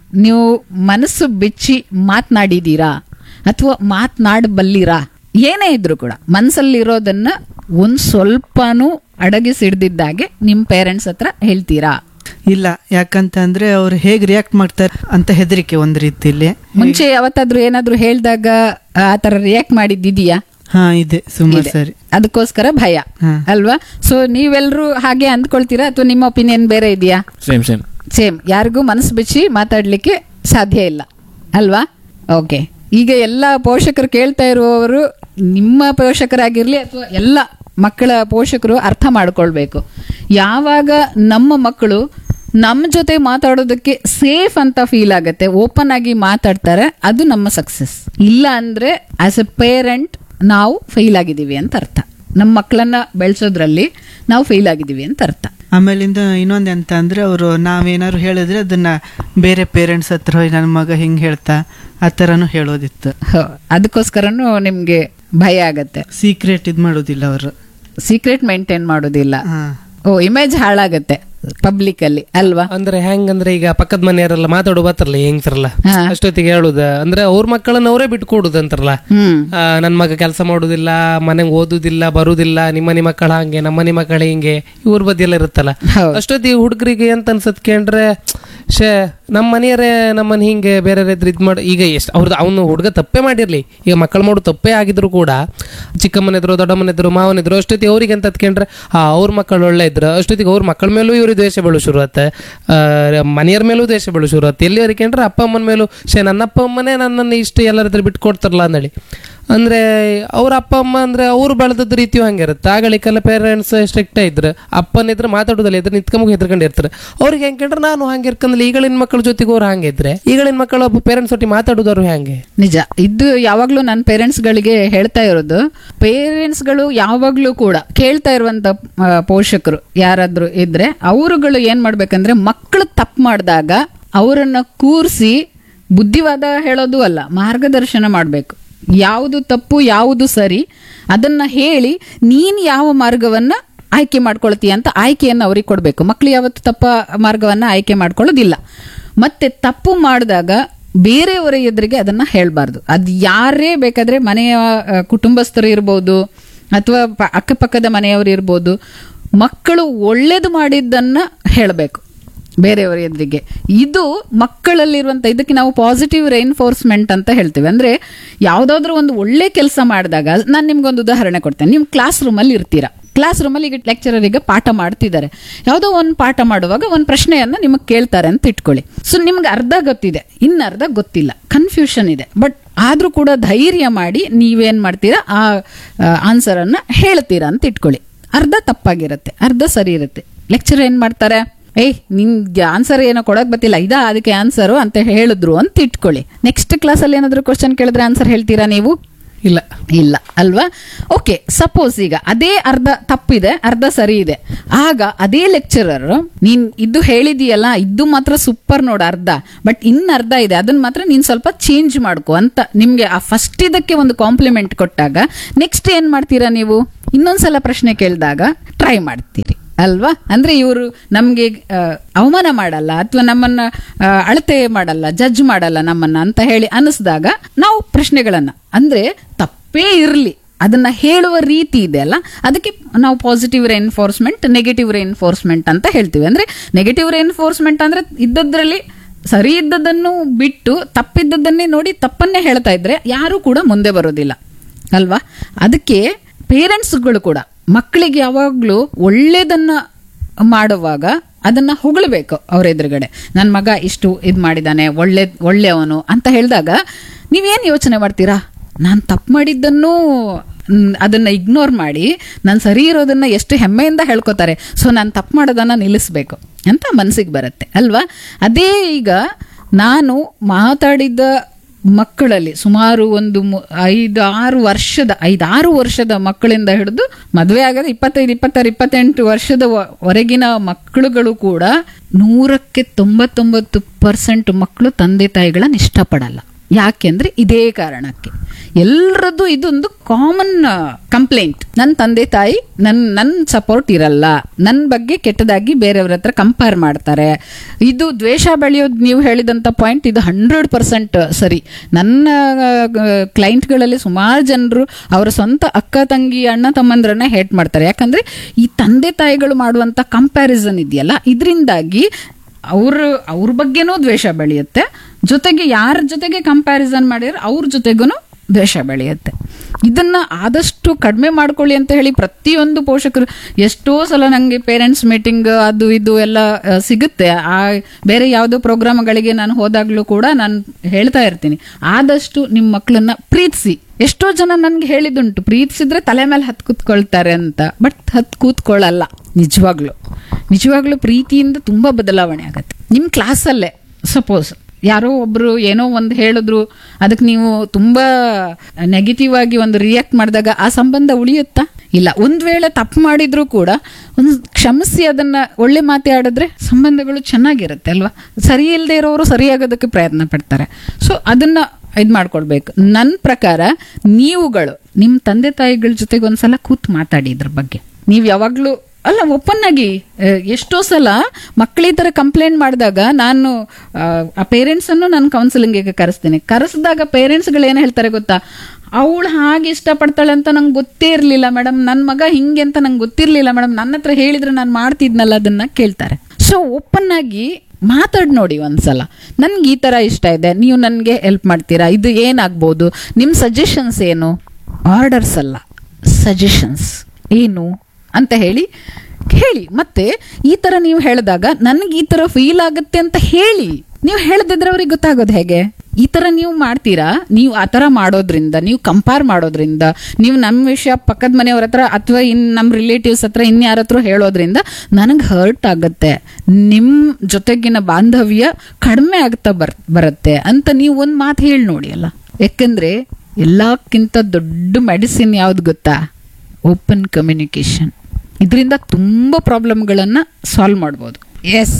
Speaker 3: ನೀವು ಮನಸ್ಸು ಬಿಚ್ಚಿ ಮಾತನಾಡಿದೀರಾ ಅಥವಾ ಮಾತನಾಡಬಲ್ಲಿರಾ? ಏನೇ ಇದ್ರು ಕೂಡ ಮನಸ್ಸಲ್ಲಿರೋದನ್ನ ಒಂದ್ ಸ್ವಲ್ಪನೂ ಅಡಗಿಸಿಡ್ದಿದ್ದಾಗೆ ನಿಮ್ ಪೇರೆಂಟ್ಸ್ ಹತ್ರ ಹೇಳ್ತೀರಾ?
Speaker 5: ಇಲ್ಲ, ಯಾಕಂತಂದ್ರೆ ಅವ್ರು ಹೇಗ್ ರಿಯಾಕ್ಟ್ ಮಾಡ್ತಾರೆ ಅಂತ ಹೆದರಿಕೆ ಒಂದ್ ರೀತಿಯಲ್ಲಿ.
Speaker 3: ಮುಂಚೆ ಯಾವತ್ತಾದ್ರೂ ಏನಾದ್ರೂ ಹೇಳ್ದಾಗ ಆ ತರ ರಿಯಾಕ್ಟ್ ಮಾಡಿದ್ದಿದೆಯಾ?
Speaker 5: ಹಾ ಇದೆ, ಸುಮಾರು
Speaker 3: ಇದೆ.
Speaker 5: ಸರಿ.
Speaker 3: ಅದಕ್ಕೋಸ್ಕರ ಭಯ
Speaker 5: ಹಾ.
Speaker 3: ಅಲ್ವಾ? ಸೊ ನೀವೆಲ್ಲರೂ ಹಾಗೆ ಅಂದ್ಕೊಳ್ತೀರಾ ಅಥವಾ ನಿಮ್ಮ ಒಪಿನಿಯನ್ ಬೇರೆ ಇದೆಯಾ?
Speaker 4: Same same
Speaker 3: same. ಯಾರಿಗೂ ಮನಸ್ಸು ಬಿಚ್ಚಿ ಮಾತಾಡ್ಲಿಕ್ಕೆ ಸಾಧ್ಯ ಇಲ್ಲ ಅಲ್ವಾ? ಓಕೆ. ಈಗ ಎಲ್ಲ ಪೋಷಕರು ಕೇಳ್ತಾ ಇರುವವರು, ನಿಮ್ಮ ಪೋಷಕರಾಗಿರ್ಲಿ ಅಥವಾ ಎಲ್ಲ ಮಕ್ಕಳ ಪೋಷಕರು ಅರ್ಥ ಮಾಡ್ಕೊಳ್ಬೇಕು, ಯಾವಾಗ ನಮ್ಮ ಮಕ್ಕಳು ನಮ್ಮ ಜೊತೆ ಮಾತಾಡೋದಕ್ಕೆ ಸೇಫ್ ಅಂತ ಫೀಲ್ ಆಗತ್ತೆ, ಓಪನ್ ಆಗಿ ಮಾತಾಡ್ತಾರೆ, ಅದು ನಮ್ಮ ಸಕ್ಸಸ್. ಇಲ್ಲ ಅಂದ್ರೆ ಆಸ್ ಎ ಪೇರೆಂಟ್ ನಾವು ಫೇಲ್ ಆಗಿದ್ದೀವಿ ಅಂತ ಅರ್ಥ. ನಮ್ಮ ಮಕ್ಕಳನ್ನ ಬೆಳೆಸೋದ್ರಲ್ಲಿ ನಾವು ಫೇಲ್ ಆಗಿದ್ದೀವಿ ಅಂತ ಅರ್ಥ.
Speaker 5: ಆಮೇಲಿಂದ ಇನ್ನೊಂದ್ ಎಂತ ಅಂದ್ರೆ ಅವರು ನಾವೇನಾದ್ರು ಹೇಳಿದ್ರೆ ಅದನ್ನ ಬೇರೆ ಪೇರೆಂಟ್ಸ್ ಹತ್ರ ಹೋಗಿ ನನ್ನ ಮಗ ಹಿಂಗ್ ಹೇಳ್ತಾ ಆ ತರನು ಹೇಳೋದಿತ್ತು.
Speaker 3: ಹ, ಅದಕ್ಕೋಸ್ಕರನು ನಿಮ್ಗೆ ಭಯ ಆಗತ್ತೆ.
Speaker 5: ಸೀಕ್ರೆಟ್ ಇದ್ ಮಾಡೋದಿಲ್ಲ ಅವರು,
Speaker 3: ಸೀಕ್ರೆಟ್ ಮೇಂಟೈನ್ ಮಾಡೋದಿಲ್ಲ. ಓ, ಇಮೇಜ್ ಹಾಳಾಗತ್ತೆ ಪಬ್ಲಿಕ್ ಅಲ್ಲಿ ಅಲ್ವಾ?
Speaker 2: ಅಂದ್ರೆ ಹೆಂಗಂದ್ರೆ ಈಗ ಪಕ್ಕದ ಮನೆಯವರೆಲ್ಲ ಮಾತಾಡೋ ಬರ್ತಾರಲ್ಲ ಹೆಂಗ್ಸರಲ್ಲ,
Speaker 3: ಹಾ.
Speaker 2: ಅಷ್ಟೊತ್ತಿಗೆ ಹೇಳುದ ಅಂದ್ರೆ ಅವ್ರ ಮಕ್ಕಳನ್ನ ಅವರೇ ಬಿಟ್ಟು ಕೊಡುದು ಅಂತಾರಲ್ಲ.
Speaker 3: ಹ್ಮ್.
Speaker 2: ಆ, ನನ್ ಮಗ ಕೆಲಸ ಮಾಡುದಿಲ್ಲ, ಮನೆಗೆ ಓದುದಿಲ್ಲ, ಬರುದಿಲ್ಲ, ನಿಮ್ಮನೆ ಮಕ್ಕಳ ಹಂಗೆ, ನಮ್ಮನೆ ಮಕ್ಕಳ ಹಿಂಗೆ, ಇವ್ರ ಬದಿ ಎಲ್ಲ ಇರುತ್ತಲ್ಲ.
Speaker 3: ಹೌದು.
Speaker 2: ಅಷ್ಟೊತ್ತಿಗೆ ಹುಡುಗರಿಗೆ ಎಂತ ಅನ್ಸತ್ ಕೇಂದ್ರೆ, ಶೇ ನಮ್ಮ ಮನೆಯವರೇ ನಮ್ಮನ್ನ ಹಿಂಗೆ ಬೇರೆ ಇದ್ ಮಾಡಿ, ಈಗ ಎಷ್ಟು ಅವ್ರದ್ದು ಅವನು ಹುಡುಗ ತಪ್ಪೇ ಮಾಡಿರ್ಲಿ, ಈಗ ಮಕ್ಕಳು ಮಾಡು ತಪ್ಪೇ ಆಗಿದ್ರು ಕೂಡ ಚಿಕ್ಕಮ್ಮನಿದ್ರು ದೊಡ್ಡಮ್ಮನಿದ್ರು ಮಾವನಿದ್ರು, ಅಷ್ಟೊತ್ತಿಗೆ ಅವ್ರಿಗೆ ಅಂತ ಅತ್ಕೊಂಡ್ರೆ ಆ ಅವ್ರ ಮಕ್ಕಳು ಒಳ್ಳೆ ಇದ್ರು, ಅಷ್ಟೊತ್ತಿಗೆ ಅವ್ರ ಮಕ್ಕಳ ಮೇಲೂ ಇವ್ರಿಗೆ ದ್ವೇಷ ಬೆಳು ಶುರು ಆತ್ತೆ, ಮನೆಯವ್ರ ಮೇಲೂ ದ್ವೇಷ ಬೆಳು ಶುರು ಆತ್ತೆ. ಎಲ್ಲಿ ಅವ್ರಿಕೊಂಡ್ರೆ ಅಪ್ಪ ಅಮ್ಮನ ಮೇಲೂ, ಶೇ ನನ್ನ ಅಪ್ಪ ಅಮ್ಮನೇ ನನ್ನನ್ನು ಇಷ್ಟು ಎಲ್ಲರ ಹತ್ರ ಬಿಟ್ಟು ಕೊಡ್ತಾರಲ್ಲ ಅಂದೇಳಿ. ಅಂದ್ರೆ ಅವ್ರ ಅಪ್ಪ ಅಮ್ಮ ಅಂದ್ರೆ ಅವ್ರು ಬೆಳೆದದ ರೀತಿಯೂ ಹಂಗಿರುತ್ತೆ. ಆಗಳಿಗೆಲ್ಲ ಪೇರೆಂಟ್ಸ್ ಸ್ಟ್ರಿಕ್ಟ್ ಇದ್ರು, ಅಪ್ಪನಿದ್ರೆ ಮಾತಾಡೋದಲ್ಲ, ಇದ್ರೆ ನಿತ್ಕೊಂಬ ಹೆದರ್ಕೊಂಡಿರ್ತಾರೆ. ಅವ್ರಿಗೆ ಹೆಂಗಂಡ್ರೆ ನಾನು ಹಂಗೆ ಇರ್ಕಂದ್ರೆ ಈಗಳಿನ ಮಕ್ಕಳ ಜೊತೆಗೆ ಅವ್ರು ಹಂಗೆ ಇದ್ರೆ ಈಗಳಿನ ಮಕ್ಕಳು ಒಬ್ಬ ಪೇರೆಂಟ್ಸ್ ಒಟ್ಟಿಗೆ ಮಾತಾಡೋದವ್ರು ಹೆಂಗೆ?
Speaker 3: ನಿಜ. ಇದು ಯಾವಾಗ್ಲೂ ನನ್ನ ಪೇರೆಂಟ್ಸ್ ಗಳಿಗೆ ಹೇಳ್ತಾ ಇರೋದು, ಪೇರೆಂಟ್ಸ್ ಗಳು ಯಾವಾಗ್ಲೂ ಕೂಡ ಕೇಳ್ತಾ ಇರುವಂತ ಆ, ಪೋಷಕರು ಯಾರಾದ್ರೂ ಇದ್ರೆ ಅವರುಗಳು ಏನ್ ಮಾಡ್ಬೇಕಂದ್ರೆ, ಮಕ್ಕಳು ತಪ್ಪು ಮಾಡಿದಾಗ ಅವರನ್ನ ಕೂರಿಸಿ ಬುದ್ಧಿವಾದ ಹೇಳೋದು ಅಲ್ಲ, ಮಾರ್ಗದರ್ಶನ ಮಾಡ್ಬೇಕು. ಯಾವುದು ತಪ್ಪು ಯಾವುದು ಸರಿ ಅದನ್ನ ಹೇಳಿ ನೀನ್ ಯಾವ ಮಾರ್ಗವನ್ನ ಆಯ್ಕೆ ಮಾಡ್ಕೊಳ್ತೀಯ ಅಂತ ಆಯ್ಕೆಯನ್ನು ಅವ್ರಿಗೆ ಕೊಡ್ಬೇಕು. ಮಕ್ಳು ಯಾವತ್ತು ತಪ್ಪ ಮಾರ್ಗವನ್ನ ಆಯ್ಕೆ ಮಾಡ್ಕೊಳ್ಳೋದಿಲ್ಲ. ಮತ್ತೆ ತಪ್ಪು ಮಾಡಿದಾಗ ಬೇರೆಯವರ ಎದುರಿಗೆ ಅದನ್ನ ಹೇಳ್ಬಾರ್ದು. ಅದು ಯಾರೇ ಬೇಕಾದ್ರೆ, ಮನೆಯ ಆ, ಕುಟುಂಬಸ್ಥರು ಇರ್ಬೋದು ಅಥವಾ ಪ- ಅಕ್ಕಪಕ್ಕದ ಮನೆಯವರು ಇರ್ಬೋದು, ಮಕ್ಕಳು ಒಳ್ಳೇದು ಮಾಡಿದ್ದನ್ನ ಹೇಳಬೇಕು ಬೇರೆಯವರ ಎದುರಿಗೆ. ಇದು ಮಕ್ಕಳಲ್ಲಿರುವಂತ, ಇದಕ್ಕೆ ನಾವು ಪಾಸಿಟಿವ್ ರೈನ್ಫೋರ್ಸ್ಮೆಂಟ್ ಅಂತ ಹೇಳ್ತೀವಿ. ಅಂದ್ರೆ ಯಾವ್ದಾದ್ರು ಒಂದು ಒಳ್ಳೆ ಕೆಲಸ ಮಾಡಿದಾಗ, ನಾನು ನಿಮ್ಗೊಂದು ಉದಾಹರಣೆ ಕೊಡ್ತೇನೆ. ನೀವು ಕ್ಲಾಸ್ ರೂಮಲ್ಲಿ ಇರ್ತೀರಾ, ಕ್ಲಾಸ್ ರೂಮಲ್ಲಿ ಈಗ ಲೆಕ್ಚರರ್ ಈಗ ಪಾಠ ಮಾಡ್ತಿದ್ದಾರೆ, ಯಾವುದೋ ಒಂದು ಪಾಠ ಮಾಡುವಾಗ ಒಂದು ಪ್ರಶ್ನೆಯನ್ನ ನಿಮಗೆ ಕೇಳ್ತಾರೆ ಅಂತ ಇಟ್ಕೊಳ್ಳಿ. ಸೊ ನಿಮ್ಗೆ ಅರ್ಧ ಗೊತ್ತಿದೆ, ಇನ್ನು ಅರ್ಧ ಗೊತ್ತಿಲ್ಲ, ಕನ್ಫ್ಯೂಷನ್ ಇದೆ. ಬಟ್ ಆದ್ರೂ ಕೂಡ ಧೈರ್ಯ ಮಾಡಿ ನೀವೇನ್ ಮಾಡ್ತೀರಾ, ಆ ಆನ್ಸರ್ ಅನ್ನ ಹೇಳ್ತೀರಾ ಅಂತ ಇಟ್ಕೊಳ್ಳಿ. ಅರ್ಧ ತಪ್ಪಾಗಿರುತ್ತೆ, ಅರ್ಧ ಸರಿ ಇರುತ್ತೆ. ಲೆಕ್ಚರರ್ ಏನ್ ಮಾಡ್ತಾರೆ, ಏಯ್ ನಿನ್ಗೆ ಆನ್ಸರ್ ಏನೋ ಕೊಡಕ್ ಗೊತ್ತಿಲ್ಲ, ಇದಾ ಅದಕ್ಕೆ ಆನ್ಸರು ಅಂತ ಹೇಳಿದ್ರು ಅಂತ ಇಟ್ಕೊಳ್ಳಿ. ನೆಕ್ಸ್ಟ್ ಕ್ಲಾಸಲ್ಲಿ ಏನಾದ್ರು ಕ್ವಶನ್ ಕೇಳಿದ್ರೆ ಆನ್ಸರ್ ಹೇಳ್ತೀರಾ ನೀವು?
Speaker 2: ಇಲ್ಲ
Speaker 3: ಇಲ್ಲ ಅಲ್ವಾ? ಓಕೆ, ಸಪೋಸ್ ಈಗ ಅದೇ ಅರ್ಧ ತಪ್ಪಿದೆ, ಅರ್ಧ ಸರಿ ಇದೆ. ಆಗ ಅದೇ ಲೆಕ್ಚರರ್, ನೀನ್ ಇದು ಹೇಳಿದೀಯಲ್ಲ, ಇದು ಮಾತ್ರ ಸೂಪರ್ ನೋಡ ಅರ್ಧ, ಬಟ್ ಇನ್ ಅರ್ಧ ಇದೆ, ಅದನ್ನ ಮಾತ್ರ ನೀನ್ ಸ್ವಲ್ಪ ಚೇಂಜ್ ಮಾಡ್ಕೊ ಅಂತ ನಿಮ್ಗೆ ಆ ಫಸ್ಟ್ ಇದಕ್ಕೆ ಒಂದು ಕಾಂಪ್ಲಿಮೆಂಟ್ ಕೊಟ್ಟಾಗ ನೆಕ್ಸ್ಟ್ ಏನ್ ಮಾಡ್ತೀರಾ ನೀವು? ಇನ್ನೊಂದ್ಸಲ ಪ್ರಶ್ನೆ ಕೇಳಿದಾಗ ಟ್ರೈ ಮಾಡ್ತೀರಿ ಅಲ್ವಾ? ಅಂದ್ರೆ ಇವರು ನಮ್ಗೆ ಆ, ಅವಮಾನ ಮಾಡಲ್ಲ ಅಥವಾ ನಮ್ಮನ್ನ ಆ, ಅಳತೆ ಮಾಡಲ್ಲ, ಜಡ್ಜ್ ಮಾಡಲ್ಲ ನಮ್ಮನ್ನ ಅಂತ ಹೇಳಿ ಅನಿಸಿದಾಗ ನಾವು ಪ್ರಶ್ನೆಗಳನ್ನ, ಅಂದ್ರೆ ತಪ್ಪೇ ಇರ್ಲಿ ಅದನ್ನ ಹೇಳುವ ರೀತಿ ಇದೆ ಅಲ್ಲ, ಅದಕ್ಕೆ ನಾವು ಪಾಸಿಟಿವ್ ರೆನ್ಫೋರ್ಸ್ಮೆಂಟ್, ನೆಗೆಟಿವ್ ರೆನ್ಫೋರ್ಸ್ಮೆಂಟ್ ಅಂತ ಹೇಳ್ತೀವಿ. ಅಂದ್ರೆ ನೆಗೆಟಿವ್ ರೆನ್ಫೋರ್ಸ್ಮೆಂಟ್ ಅಂದ್ರೆ ಇದ್ದದ್ರಲ್ಲಿ ಸರಿ ಇದ್ದದನ್ನು ಬಿಟ್ಟು ತಪ್ಪಿದ್ದದನ್ನೇ ನೋಡಿ ತಪ್ಪನ್ನೇ ಹೇಳ್ತಾ ಇದ್ರೆ ಯಾರು ಕೂಡ ಮುಂದೆ ಬರೋದಿಲ್ಲ ಅಲ್ವಾ? ಅದಕ್ಕೆ ಪೇರೆಂಟ್ಸ್ಗಳು ಕೂಡ ಮಕ್ಕಳಿಗೆ ಯಾವಾಗ್ಲೂ ಒಳ್ಳೇದನ್ನ ಮಾಡುವಾಗ ಅದನ್ನ ಹೊಗಳಬೇಕು ಅವ್ರ ಎದುರುಗಡೆ. ನನ್ನ ಮಗ ಇಷ್ಟು ಇದ್ ಮಾಡಿದಾನೆ, ಒಳ್ಳೆ ಒಳ್ಳೆಯವನು ಅಂತ ಹೇಳಿದಾಗ ನೀವೇನ್ ಯೋಚನೆ ಮಾಡ್ತೀರಾ? ನಾನು ತಪ್ಪು ಮಾಡಿದ್ದನ್ನು ಮ್, ಅದನ್ನ ಇಗ್ನೋರ್ ಮಾಡಿ ನಾನು ಸರಿ ಇರೋದನ್ನ ಎಷ್ಟು ಹೆಮ್ಮೆಯಿಂದ ಹೇಳ್ಕೊತಾರೆ. ಸೊ ನಾನು ತಪ್ಪು ಮಾಡೋದನ್ನ ನಿಲ್ಲಿಸ್ಬೇಕು ಅಂತ ಮನಸ್ಸಿಗೆ ಬರುತ್ತೆ ಅಲ್ವಾ? ಅದೇ ಈಗ ನಾನು ಮಾತಾಡಿದ ಮಕ್ಕಳಲ್ಲಿ ಸುಮಾರು ಒಂದು ಮು- ಐದು ಆರು ವರ್ಷದ ಐದಾರು ವರ್ಷದ ಮಕ್ಕಳಿಂದ ಹಿಡಿದು ಮದುವೆ ಆಗದ ಇಪ್ಪತ್ತೈದು ಇಪ್ಪತ್ತಾರು ಇಪ್ಪತ್ತೆಂಟು ವರ್ಷದ ವ- ವರೆಗಿನ ಮಕ್ಕಳುಗಳು ಕೂಡ ನೂರಕ್ಕೆ ತೊಂಬತ್ತೊಂಬತ್ತು ಪರ್ಸೆಂಟ್ ಮಕ್ಕಳು ತಂದೆ ತಾಯಿಗಳನ್ನ ಇಷ್ಟಪಡಲ್ಲ. ಯಾಕೆಂದ್ರೆ ಇದೇ ಕಾರಣಕ್ಕೆ. ಎಲ್ಲರದ್ದು ಇದೊಂದು ಕಾಮನ್ ಕಂಪ್ಲೇಂಟ್. ನನ್ನ ತಂದೆ ತಾಯಿ ನನ್ ನನ್ ಸಪೋರ್ಟ್ ಇರಲ್ಲ, ನನ್ನ ಬಗ್ಗೆ ಕೆಟ್ಟದಾಗಿ ಬೇರೆಯವ್ರ ಹತ್ರ ಕಂಪೇರ್ ಮಾಡ್ತಾರೆ. ಇದು ದ್ವೇಷ ಬೆಳೆಯೋದು ನೀವು ಹೇಳಿದಂತ ಪಾಯಿಂಟ್, ಇದು ಹಂಡ್ರೆಡ್ ಪರ್ಸೆಂಟ್ ಸರಿ. ನನ್ನ ಕ್ಲೈಂಟ್ಗಳಲ್ಲಿ ಸುಮಾರು ಜನರು ಅವರ ಸ್ವಂತ ಅಕ್ಕ ತಂಗಿ ಅಣ್ಣ ತಮ್ಮಂದ್ರನ್ನ ಹೇಟ್ ಮಾಡ್ತಾರೆ. ಯಾಕಂದ್ರೆ ಈ ತಂದೆ ತಾಯಿಗಳು ಮಾಡುವಂತ ಕಂಪ್ಯಾರಿಸನ್ ಇದೆಯಲ್ಲ, ಇದರಿಂದಾಗಿ ಅವ್ರ ಅವ್ರ ಬಗ್ಗೆನೂ ದ್ವೇಷ ಬೆಳೆಯುತ್ತೆ, ಜೊತೆಗೆ ಯಾರ ಜೊತೆಗೆ ಕಂಪ್ಯಾರಿಸನ್ ಮಾಡಿದ್ರೆ ಅವ್ರ ಜೊತೆಗೂ ದ್ವೇಷ ಬೆಳೆಯುತ್ತೆ. ಇದನ್ನ ಆದಷ್ಟು ಕಡಿಮೆ ಮಾಡ್ಕೊಳ್ಳಿ ಅಂತ ಹೇಳಿ ಪ್ರತಿಯೊಂದು ಪೋಷಕರು, ಎಷ್ಟೋ ಸಲ ನಂಗೆ ಪೇರೆಂಟ್ಸ್ ಮೀಟಿಂಗ್ ಅದು ಇದು ಎಲ್ಲ ಸಿಗುತ್ತೆ. ಆ ಬೇರೆ ಯಾವುದೋ ಪ್ರೋಗ್ರಾಮ್ಗಳಿಗೆ ನಾನು ಹೋದಾಗ್ಲೂ ಕೂಡ ನಾನು ಹೇಳ್ತಾ ಇರ್ತೀನಿ, ಆದಷ್ಟು ನಿಮ್ಮ ಮಕ್ಕಳನ್ನ ಪ್ರೀತಿಸಿ. ಎಷ್ಟೋ ಜನ ನನ್ಗೆ ಹೇಳಿದುಂಟು, ಪ್ರೀತಿಸಿದ್ರೆ ತಲೆ ಮೇಲೆ ಹತ್ ಕೂತ್ಕೊಳ್ತಾರೆ ಅಂತ. ಬಟ್ ಹತ್ ಕೂತ್ಕೊಳ್ಳಲ್ಲ. ನಿಜವಾಗ್ಲು ನಿಜವಾಗ್ಲೂ ಪ್ರೀತಿಯಿಂದ ತುಂಬಾ ಬದಲಾವಣೆ ಆಗತ್ತೆ. ನಿಮ್ ಕ್ಲಾಸಲ್ಲೇ ಸಪೋಸ್ ಯಾರೋ ಒಬ್ರು ಏನೋ ಒಂದು ಹೇಳಿದ್ರು, ಅದಕ್ಕೆ ನೀವು ತುಂಬಾ ನೆಗೆಟಿವ್ ಆಗಿ ಒಂದು ರಿಯಾಕ್ಟ್ ಮಾಡಿದಾಗ ಆ ಸಂಬಂಧ ಉಳಿಯುತ್ತಾ? ಇಲ್ಲ. ಒಂದ್ ವೇಳೆ ತಪ್ಪು ಮಾಡಿದ್ರು ಕೂಡ ಒಂದು ಕ್ಷಮಿಸಿ ಅದನ್ನ ಒಳ್ಳೆ ಮಾತಾಡಿದ್ರೆ ಸಂಬಂಧಗಳು ಚೆನ್ನಾಗಿರುತ್ತೆ ಅಲ್ವಾ? ಸರಿ ಇಲ್ಲದೆ ಇರೋರು ಸರಿಯಾಗೋದಕ್ಕೆ ಪ್ರಯತ್ನ ಪಡ್ತಾರೆ. ಸೊ ಅದನ್ನ ಇದ್ ಮಾಡ್ಕೊಳ್ಬೇಕು. ನನ್ನ ಪ್ರಕಾರ ನೀವುಗಳು ನಿಮ್ ತಂದೆ ತಾಯಿಗಳ ಜೊತೆಗೆ ಒಂದ್ಸಲ ಕೂತ್ ಮಾತಾಡಿ ಇದ್ರ ಬಗ್ಗೆ. ನೀವ್ ಯಾವಾಗ್ಲೂ ಅಲ್ಲ, ಓಪನ್ ಆಗಿ. ಎಷ್ಟೋ ಸಲ ಮಕ್ಕಳ ಈ ತರ ಕಂಪ್ಲೇಂಟ್ ಮಾಡಿದಾಗ ನಾನು ಆ ಪೇರೆಂಟ್ಸ್ ಅನ್ನು ನಾನು ಕೌನ್ಸಿಲಿಂಗ್ ಕರೆಸ್ತೀನಿ. ಕರೆಸಿದಾಗ ಪೇರೆಂಟ್ಸ್ ಗಳು ಏನ್ ಹೇಳ್ತಾರೆ ಗೊತ್ತಾ, ಅವಳು ಹಾಗೆ ಇಷ್ಟಪಡ್ತಾಳೆ ಅಂತ ನಂಗೆ ಗೊತ್ತೇ ಇರ್ಲಿಲ್ಲ ಮೇಡಮ್, ನನ್ನ ಮಗ ಹಿಂಗೆ ಅಂತ ನಂಗೆ ಗೊತ್ತಿರ್ಲಿಲ್ಲ ಮೇಡಮ್, ನನ್ನ ಹತ್ರ ಹೇಳಿದ್ರೆ ನಾನು ಮಾಡ್ತಿದ್ನಲ್ಲ, ಅದನ್ನ ಕೇಳ್ತಾರೆ. ಸೊ ಓಪನ್ ಆಗಿ ಮಾತಾಡ್ ನೋಡಿ ಒಂದ್ಸಲ. ನನ್ಗೆ ಈ ತರ ಇಷ್ಟ ಇದೆ, ನೀವು ನನ್ಗೆ ಹೆಲ್ಪ್ ಮಾಡ್ತೀರಾ, ಇದು ಏನಾಗ್ಬೋದು, ನಿಮ್ ಸಜೆಷನ್ಸ್ ಏನು? ಆರ್ಡರ್ಸ್ ಅಲ್ಲ, ಸಜೆಷನ್ಸ್ ಏನು ಅಂತ ಹೇಳಿ ಹೇಳಿ. ಮತ್ತೆ ಈ ತರ ನೀವು ಹೇಳಿದಾಗ ನನ್ಗೆ ಈ ತರ ಫೀಲ್ ಆಗುತ್ತೆ ಅಂತ ಹೇಳಿ. ನೀವು ಹೇಳದಿದ್ರೆ ಅವ್ರಿಗೆ ಗೊತ್ತಾಗೋದು ಹೇಗೆ? ಈ ತರ ನೀವು ಮಾಡ್ತೀರಾ, ನೀವು ಆ ತರ ಮಾಡೋದ್ರಿಂದ, ನೀವು ಕಂಪೇರ್ ಮಾಡೋದ್ರಿಂದ, ನೀವು ನಮ್ಮ ವಿಷಯ ಪಕ್ಕದ ಮನೆಯವ್ರ ಹತ್ರ ಅಥವಾ ಇನ್ ನಮ್ಮ ರಿಲೇಟಿವ್ಸ್ ಹತ್ರ ಇನ್ಯಾರ ಹತ್ರ ಹೇಳೋದ್ರಿಂದ ನನಗೆ ಹರ್ಟ್ ಆಗುತ್ತೆ, ನಿಮ್ ಜೊತೆಗಿನ ಬಾಂಧವ್ಯ ಕಡಿಮೆ ಆಗ್ತಾ ಬರ್ ಬರುತ್ತೆ ಅಂತ ನೀವು ಒಂದ್ ಮಾತು ಹೇಳಿ ನೋಡಿ ಅಲ್ಲ. ಯಾಕಂದ್ರೆ ಎಲ್ಲಕ್ಕಿಂತ ದೊಡ್ಡ ಮೆಡಿಸಿನ್ ಯಾವ್ದು ಗೊತ್ತಾ? Open communication. ಇದರಿಂದ ತುಂಬಾ ಪ್ರಾಬ್ಲಮ್ಗಳನ್ನ ಸಾಲ್ವ್ ಮಾಡ್ಬೋದು. ಎಸ್,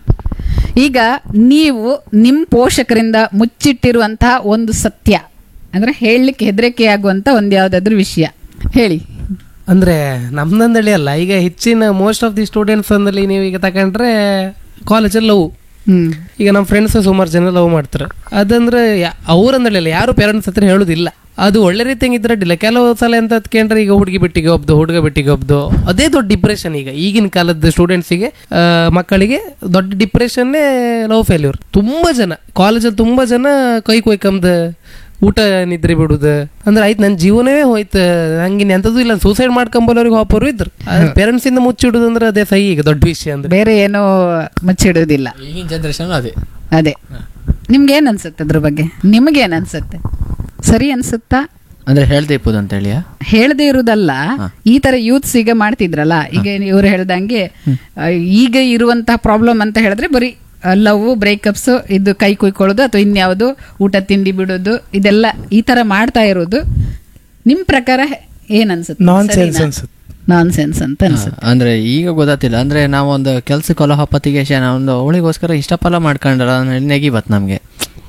Speaker 3: ಈಗ ನೀವು ನಿಮ್ಮ ಪೋಷಕರಿಂದ ಮುಚ್ಚಿಟ್ಟಿರುವಂತಹ ಒಂದು ಸತ್ಯ ಅಂದ್ರೆ ಹೇಳಲಿಕ್ಕೆ ಹೆದರಿಕೆ ಆಗುವಂತ ಒಂದ್ ಯಾವ್ದಾದ್ರು ವಿಷಯ ಹೇಳಿ.
Speaker 2: ಅಂದ್ರೆ ನಮ್ದಂದಳಿ ಅಲ್ಲ, ಈಗ ಹೆಚ್ಚಿನ ಮೋಸ್ಟ್ ಆಫ್ ದಿ ಸ್ಟೂಡೆಂಟ್ಸ್ ಅಂದಲ್ಲಿ ನೀವು ಈಗ ತಕೊಂಡ್ರೆ ಕಾಲೇಜಲ್ಲಿ ಲವ್.
Speaker 3: ಹ್ಮ್
Speaker 2: ಈಗ ನಮ್ಮ ಫ್ರೆಂಡ್ಸ್ ಸುಮಾರು ಜನ ಲವ್ ಮಾಡ್ತಾರೆ. ಅದಂದ್ರೆ ಅವ್ರಂದಳಿ ಅಲ್ಲ, ಯಾರು ಪೇರೆಂಟ್ಸ್ ಹತ್ರ ಹೇಳುದಿಲ್ಲ. ಅದು ಒಳ್ಳೆ ರೀತಿಯಾಗಿ ಇದ್ರಡ್ಡಿಲ್ಲ. ಕೆಲವು ಸಲ ಎಂತ ಕೇಂದ್ರ ಈಗ ಹುಡುಗಿ ಬಿಟ್ಟಿಗೆ ಒಬ್ದು, ಹುಡುಗ ಬಿಟ್ಟಿಗೆ ಒಬ್ದು, ಅದೇ ದೊಡ್ಡ ಡಿಪ್ರೆಷನ್. ಈಗ ಈಗಿನ ಕಾಲದ ಸ್ಟೂಡೆಂಟ್ಸಿಗೆ ಮಕ್ಕಳಿಗೆ ದೊಡ್ಡ ಡಿಪ್ರೆಷನ್ನೇ ಲವ್ ಫೇಲ್ಯೂರ್. ತುಂಬಾ ಜನ ಕಾಲೇಜಲ್ಲಿ ತುಂಬಾ ಜನ ಕೈ ಕೊಯ್ಕಂದ ಊಟ ನಿದ್ರೆ ಬಿಡುದು ಅಂದ್ರೆ ಆಯ್ತು ನನ್ನ ಜೀವನವೇ ಹೋಯ್ತು, ಹಂಗಿನ ಎಂತದ್ದು ಇಲ್ಲ, ಸೂಸೈಡ್ ಮಾಡ್ಕೊಂಬೋರಿಗೆ ಹೋಗೋರು ಇದ್ರು. ಪೇರೆಂಟ್ಸ್ ಇಂದ ಮುಚ್ಚಿಡುದು ಅಂದ್ರೆ ಅದೇ ಸಹಿ ಈಗ ದೊಡ್ಡ ವಿಷಯ. ಅಂದ್ರೆ
Speaker 3: ಬೇರೆ ಏನೋ ಮುಚ್ಚಿಡುದಿಲ್ಲ
Speaker 4: ಈಗಿನ ಜನರೇಷನ್ ಅದೇ
Speaker 3: ಅದೇ. ನಿಮ್ಗೆ ಏನ್ ಅನ್ಸುತ್ತೆ ಅದ್ರ ಬಗ್ಗೆ? ನಿಮ್ಗೆ ಏನ್ ಅನ್ಸುತ್ತೆ? ಸರಿ ಅನ್ಸುತ್ತಾ?
Speaker 4: ಅಂದ್ರೆ ಹೇಳ್ದೆ ಇಪ್ಪುದು ಅಂತ ಹೇಳಿ
Speaker 3: ಹೇಳದೆ ಇರುವುದಲ್ಲ, ಈ ತರ ಯೂತ್ಸ್ ಈಗ ಮಾಡ್ತಿದ್ರಲ್ಲ, ಈಗ ಇವ್ರು ಹೇಳ್ದಂಗೆ ಈಗ ಇರುವಂತಹ ಪ್ರಾಬ್ಲಮ್ ಅಂತ ಹೇಳಿದ್ರೆ ಬರೀ ಲವ್, ಬ್ರೇಕಪ್ಸ್, ಇದು ಕೈ ಕುಯ್ಕೊಳ್ಳೋದು ಅಥವಾ ಇನ್ಯಾವುದು ಊಟ ತಿಂಡಿ ಬಿಡೋದು, ಇದೆಲ್ಲ ಈ ತರ ಮಾಡ್ತಾ ಇರೋದು ನಿಮ್ ಪ್ರಕಾರ ಏನ್ ಅನ್ಸುತ್ತೆ?
Speaker 5: ನಾನ್ ಸೆನ್ಸ್ ಅನ್ಸುತ್ತೆ.
Speaker 3: ನಾನ್ ಸೆನ್ಸ್ ಅಂತ ಅನ್ಸುತ್ತೆ.
Speaker 4: ಅಂದ್ರೆ ಈಗ ಗೊತ್ತಾತಿಲ್ಲ. ಅಂದ್ರೆ ನಾವೊಂದು ಕೆಲ್ಸಕ್ಕೆ ಹೊಲ ಹಪ್ಪತ್ತಿಗೆ ನಾವೊಂದು ಅವಳಿಗೋಸ್ಕರ ಇಷ್ಟಪಲ್ಲ ಮಾಡ್ಕೊಂಡ್ರ ನೆಗಿ ಬತ್ ನಮ್ಗೆ.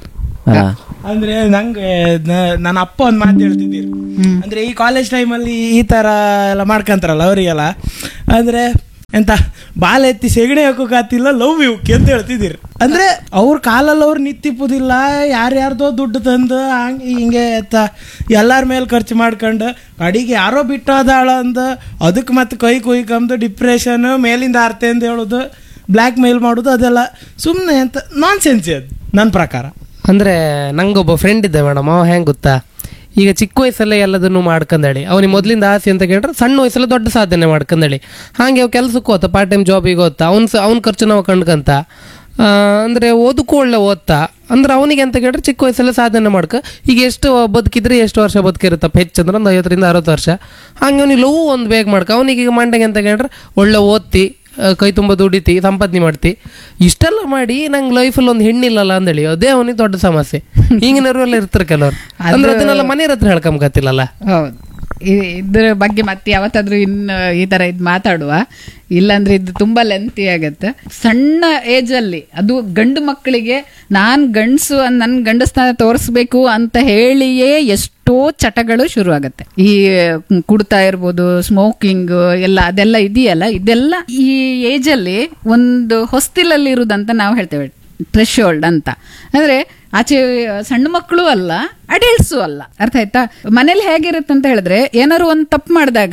Speaker 6: ಅಂದ್ರೆ ನಂಗೆ ನನ್ನ ಅಪ್ಪ ಒಂದ್ ಮಾತು ಹೇಳ್ತಿದ್ದೀರಿ, ಅಂದ್ರೆ ಈ ಕಾಲೇಜ್ ಟೈಮಲ್ಲಿ ಈ ತರ ಎಲ್ಲ ಮಾಡ್ಕೊಂತಾರಲ್ಲ ಅವರಿಗೆಲ್ಲ, ಅಂದ್ರೆ ಎಂತ ಬಾಲ ಎತ್ತಿ ಸೆಗಣಿ ಹಾಕೋಕಾತಿಲ್ಲ, ಲವ್ ಯುಕ್ಕೆ ಅಂತ ಹೇಳ್ತಿದ್ದೀರಿ. ಅಂದ್ರೆ ಅವ್ರ ಕಾಲಲ್ಲಿ ಅವ್ರು ನಿಂತಿಪ್ಪುದಿಲ್ಲ, ಯಾರ್ಯಾರ್ದೋ ದುಡ್ಡು ತಂದು ಹಂಗೆ ಹಿಂಗೆ ಎತ್ತ ಎಲ್ಲರ ಮೇಲೆ ಖರ್ಚು ಮಾಡ್ಕೊಂಡು ಅಡಿಗೆ ಯಾರೋ ಬಿಟ್ಟೋದಾಳ ಅಂದ ಅದಕ್ಕೆ ಮತ್ತೆ ಕೈ ಕುಯ್ಕಂದು ಡಿಪ್ರೆಷನ್, ಮೇಲಿಂದ ಆರ್ತೆ ಅಂತ ಹೇಳೋದು, ಬ್ಲ್ಯಾಕ್ ಮೇಲ್ ಮಾಡೋದು, ಅದೆಲ್ಲ ಸುಮ್ಮನೆ ಅಂತ ನಾನ್ ಸೆನ್ಸ್ ಅದು ನನ್ನ ಪ್ರಕಾರ.
Speaker 2: ಅಂದ್ರೆ ನಂಗೊಬ್ಬ ಫ್ರೆಂಡ್ ಇದ್ದ ಮೇಡಮ್, ಅವ ಹೆಂಗ್ ಗೊತ್ತಾ, ಈಗ ಚಿಕ್ಕ ವಯಸ್ಸಲ್ಲೇ ಎಲ್ಲದನ್ನು ಮಾಡ್ಕೊಂಡಳಿ. ಅವನಿಗೆ ಮೊದ್ಲಿಂದ ಆಸೆ ಅಂತ ಕೇಳಿದ್ರೆ ಸಣ್ಣ ವಯಸ್ಸಲ್ಲ ದೊಡ್ಡ ಸಾಧನೆ ಮಾಡ್ಕೊಂಡಳಿ. ಹಾಗೆ ಅವ್ ಕೆಲ್ಸಕ್ಕೆ ಹೋತ, ಪಾರ್ಟ್ ಟೈಮ್ ಜಾಬಿಗೆ ಹೋಗ್ತಾ, ಅವ್ನ ಅವ್ನ ಖರ್ಚು ನಾವು ಕಂಡ್ಕಂತ, ಅಂದ್ರೆ ಓದಕ್ಕೂ ಒಳ್ಳೆ ಓದ್ತಾ. ಅಂದ್ರೆ ಅವನಿಗೆ ಅಂತ ಕೇಳಿದ್ರೆ ಚಿಕ್ಕ ವಯಸ್ಸಲ್ಲೇ ಸಾಧನೆ ಮಾಡ್ಕ ಈಗ ಎಷ್ಟು ಬದುಕಿದ್ರೆ ಎಷ್ಟು ವರ್ಷ ಬದುಕಿರುತ್ತಪ್ಪ, ಹೆಚ್ಚಂದ್ರೆ ಒಂದು ಐವತ್ತರಿಂದ ಅರವತ್ತು ವರ್ಷ. ಹಂಗೆ ಅವ್ನಿಗೆ ಲವ್ ಒಂದು ಬೇಗ ಮಾಡ್ಕ. ಅವನಿಗೆ ಈಗ ಮಂಡೆಗೆ ಅಂತ ಕೇಳಿದ್ರೆ ಒಳ್ಳೆ ಓದ್ತಿ, ಕೈ ತುಂಬ ದುಡಿತಿ, ಸಂಪಾದನೆ ಮಾಡ್ತಿ. ಇಷ್ಟೆಲ್ಲ ಮಾಡಿ ನಂಗೆ ಲೈಫಲ್ಲಿ ಒಂದು ಹೆಣ್ಣಿಲ್ಲಲ್ಲ ಅಂದೇಳಿ, ಅದೇ ಅವನಿಗೆ ದೊಡ್ಡ ಸಮಸ್ಯೆ. ಹಿಂಗಿನವರು ಎಲ್ಲ ಇರ್ತಾರೆ ಕೆಲವರು. ಅಂದ್ರೆ ಅದನ್ನೆಲ್ಲ ಮನೆಯವ್ರ ಹತ್ರ ಹೇಳ್ಕೊಂಬಕತ್ತಿಲ್ಲಲ್ಲ.
Speaker 3: ಹೌದು, ಇ- ಇದ್ರ ಬಗ್ಗೆ ಮತ್ತೆ ಯಾವತ್ತಾದ್ರೂ ಇನ್ನು ಈ ತರ ಇದು ಮಾತಾಡುವ, ಇಲ್ಲಾಂದ್ರೆ ಇದು ತುಂಬಾ ಲೆಂತಿ ಆಗತ್ತೆ. ಸಣ್ಣ ಏಜ್ ಅಲ್ಲಿ ಅದು ಗಂಡು ಮಕ್ಕಳಿಗೆ ನಾನ್ ಗಂಡಸು ನನ್ ಗಂಡಸ್ತಾನ ತೋರಿಸ್ಬೇಕು ಅಂತ ಹೇಳಿಯೇ ಎಷ್ಟೋ ಚಟಗಳು ಶುರು ಆಗತ್ತೆ. ಈ ಕುಡ್ತಾ ಇರ್ಬೋದು, ಸ್ಮೋಕಿಂಗ್ ಎಲ್ಲ ಅದೆಲ್ಲ ಇದೆಯಲ್ಲ, ಇದೆಲ್ಲ ಈ ಏಜ್ ಅಲ್ಲಿ ಒಂದು ಹೊಸ್ತಿಲಲ್ಲಿ ಇರುದಂತ ನಾವು ಹೇಳ್ತೇವೆ, ಥ್ರೆಶೋಲ್ಡ್ ಅಂತ. ಅಂದ್ರೆ ಆಚೆ ಸಣ್ಣ ಮಕ್ಕಳು ಅಲ್ಲ, ಅಡಲ್ಟ್ಸು ಅಲ್ಲ. ಅರ್ಥ ಆಯ್ತಾ? ಮನೇಲಿ ಹೇಗಿರುತ್ತೆ ಅಂತ ಹೇಳಿದ್ರೆ, ಏನಾದ್ರು ಒಂದು ತಪ್ಪು ಮಾಡಿದಾಗ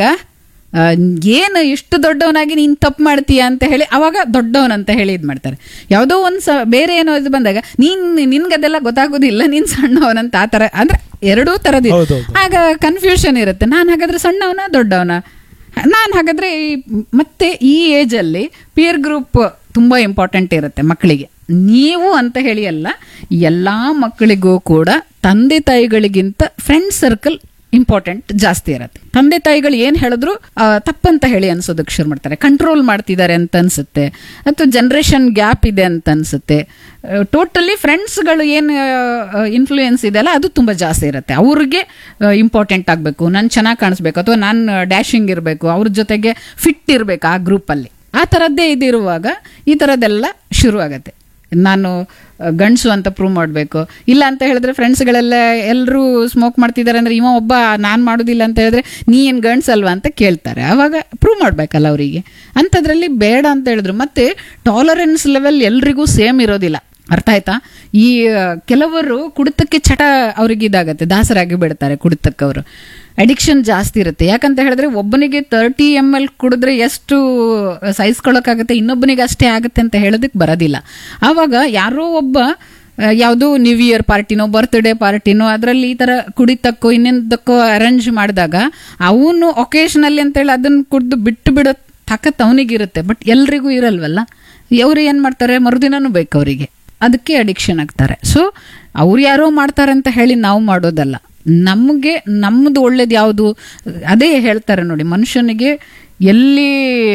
Speaker 3: ಏನು ಇಷ್ಟು ದೊಡ್ಡವನಾಗಿ ನೀನ್ ತಪ್ಪು ಮಾಡ್ತೀಯ ಅಂತ ಹೇಳಿ ಅವಾಗ ದೊಡ್ಡವನಂತ ಹೇಳಿ ಇದ್ ಮಾಡ್ತಾರೆ. ಯಾವುದೋ ಒಂದ್ ಸ ಬೇರೆ ಏನೋ ಇದು ಬಂದಾಗ ನೀನ್ ನಿನ್ಗದೆಲ್ಲ ಗೊತ್ತಾಗೋದಿಲ್ಲ, ನೀನ್ ಸಣ್ಣವನಂತ ಆ ತರ. ಅಂದ್ರೆ ಎರಡೂ ತರದಿ ಆಗ ಕನ್ಫ್ಯೂಷನ್ ಇರುತ್ತೆ. ನಾನ್ ಹಾಗಾದ್ರೆ ಸಣ್ಣವನ ದೊಡ್ಡವನ, ನಾನ್ ಹಾಗಾದ್ರೆ ಈ- ಮತ್ತೆ ಈ ಏಜ್ ಅಲ್ಲಿ ಪಿಯರ್ ಗ್ರೂಪ್ ತುಂಬಾ ಇಂಪಾರ್ಟೆಂಟ್ ಇರುತ್ತೆ ಮಕ್ಕಳಿಗೆ. ನೀವು ಅಂತ ಹೇಳಿ ಅಲ್ಲ, ಎಲ್ಲಾ ಮಕ್ಕಳಿಗೂ ಕೂಡ ತಂದೆ ತಾಯಿಗಳಿಗಿಂತ ಫ್ರೆಂಡ್ ಸರ್ಕಲ್ ಇಂಪಾರ್ಟೆಂಟ್ ಜಾಸ್ತಿ ಇರುತ್ತೆ. ತಂದೆ ತಾಯಿಗಳು ಏನ್ ಹೇಳಿದ್ರು ಆ, ತಪ್ಪಂತ ಹೇಳಿ ಅನ್ಸೋದಕ್ಕೆ ಶುರು ಮಾಡ್ತಾರೆ, ಕಂಟ್ರೋಲ್ ಮಾಡ್ತಿದ್ದಾರೆ ಅಂತ ಅನ್ಸುತ್ತೆ, ಅಥವಾ ಜನರೇಷನ್ ಗ್ಯಾಪ್ ಇದೆ ಅಂತ ಅನ್ಸುತ್ತೆ. ಟೋಟಲಿ ಫ್ರೆಂಡ್ಸ್ಗಳು ಏನು ಇನ್ಫ್ಲೂಯೆನ್ಸ್ ಇದೆಯಲ್ಲ ಅದು ತುಂಬಾ ಜಾಸ್ತಿ ಇರುತ್ತೆ. ಅವ್ರಿಗೆ ಇಂಪಾರ್ಟೆಂಟ್ ಆಗಬೇಕು, ನಾನು ಚೆನ್ನಾಗಿ ಕಾಣಿಸ್ಬೇಕು, ಅಥವಾ ನಾನು ಡ್ಯಾಶಿಂಗ್ ಇರಬೇಕು, ಅವ್ರ ಜೊತೆಗೆ ಫಿಟ್ ಇರಬೇಕು ಆ ಗ್ರೂಪಲ್ಲಿ. ಆ ಥರದ್ದೇ ಇದಿರುವಾಗ ಈ ಥರದ್ದೆಲ್ಲ ಶುರು ಆಗತ್ತೆ. ನಾನು ಗಂಡಸು ಅಂತ ಪ್ರೂವ್ ಮಾಡಬೇಕು, ಇಲ್ಲ ಅಂತ ಹೇಳಿದ್ರೆ ಫ್ರೆಂಡ್ಸ್ಗಳೆಲ್ಲ ಎಲ್ಲರೂ ಸ್ಮೋಕ್ ಮಾಡ್ತಿದ್ದಾರೆ ಅಂದ್ರೆ ಇವ ಒಬ್ಬ ನಾನು ಮಾಡೋದಿಲ್ಲ ಅಂತ ಹೇಳಿದ್ರೆ ನೀ ಏನು ಗಂಡ್ಸಲ್ವಾ ಅಂತ ಕೇಳ್ತಾರೆ. ಆವಾಗ ಪ್ರೂವ್ ಮಾಡಬೇಕಲ್ಲ ಅವರಿಗೆ. ಅಂಥದ್ರಲ್ಲಿ ಬೇಡ ಅಂತ ಹೇಳಿದ್ರು. ಮತ್ತೆ ಟಾಲರೆನ್ಸ್ ಲೆವೆಲ್ ಎಲ್ರಿಗೂ ಸೇಮ್ ಇರೋದಿಲ್ಲ. ಅರ್ಥ ಆಯ್ತಾ? ಈ ಕೆಲವರು ಕುಡಿತಕ್ಕೆ ಚಟ ಅವ್ರಿಗೆ ಇದಾಗತ್ತೆ, ದಾಸರಾಗಿ ಬಿಡ್ತಾರೆ ಕುಡಿತಕ್ಕೆ. ಅವರು ಅಡಿಕ್ಷನ್ ಜಾಸ್ತಿ ಇರುತ್ತೆ. ಯಾಕಂತ ಹೇಳಿದ್ರೆ ಒಬ್ಬನಿಗೆ ತರ್ಟಿ ಎಮ್ ಎಲ್ ಕುಡಿದ್ರೆ ಎಷ್ಟು ಸಹಿಸ್ಕೊಳ್ಳೋಕ್ಕಾಗತ್ತೆ, ಇನ್ನೊಬ್ಬನಿಗೆ ಅಷ್ಟೇ ಆಗುತ್ತೆ ಅಂತ ಹೇಳೋದಕ್ಕೆ ಬರೋದಿಲ್ಲ. ಆವಾಗ ಯಾರೋ ಒಬ್ಬ ಯಾವುದೋ ನ್ಯೂ ಇಯರ್ ಪಾರ್ಟಿನೋ ಬರ್ತ್ಡೇ ಪಾರ್ಟಿನೋ ಅದರಲ್ಲಿ ಈ ಥರ ಕುಡಿತಕ್ಕೋ ಇನ್ನೊಂದಕ್ಕೋ ಅರೇಂಜ್ ಮಾಡಿದಾಗ ಅವನು ಒಕೇಶನಲ್ಲಿ ಅಂತೇಳಿ ಅದನ್ನು ಕುಡಿದು ಬಿಟ್ಟು ಬಿಡೋ ತಾಕತ್ತು ಅವನಿಗಿರುತ್ತೆ. ಬಟ್ ಎಲ್ರಿಗೂ ಇರಲ್ವಲ್ಲ. ಅವರು ಏನು ಮಾಡ್ತಾರೆ, ಮರುದಿನನೂ ಬೇಕು ಅವರಿಗೆ, ಅದಕ್ಕೆ ಅಡಿಕ್ಷನ್ ಆಗ್ತಾರೆ. ಸೊ ಅವ್ರು ಯಾರೋ ಮಾಡ್ತಾರೆ ಅಂತ ಹೇಳಿ ನಾವು ಮಾಡೋದಲ್ಲ. ನಮಗೆ ನಮ್ಮದು ಒಳ್ಳೇದು ಯಾವುದು, ಅದೇ ಹೇಳ್ತಾರೆ ನೋಡಿ, ಮನುಷ್ಯನಿಗೆ ಎಲ್ಲಿ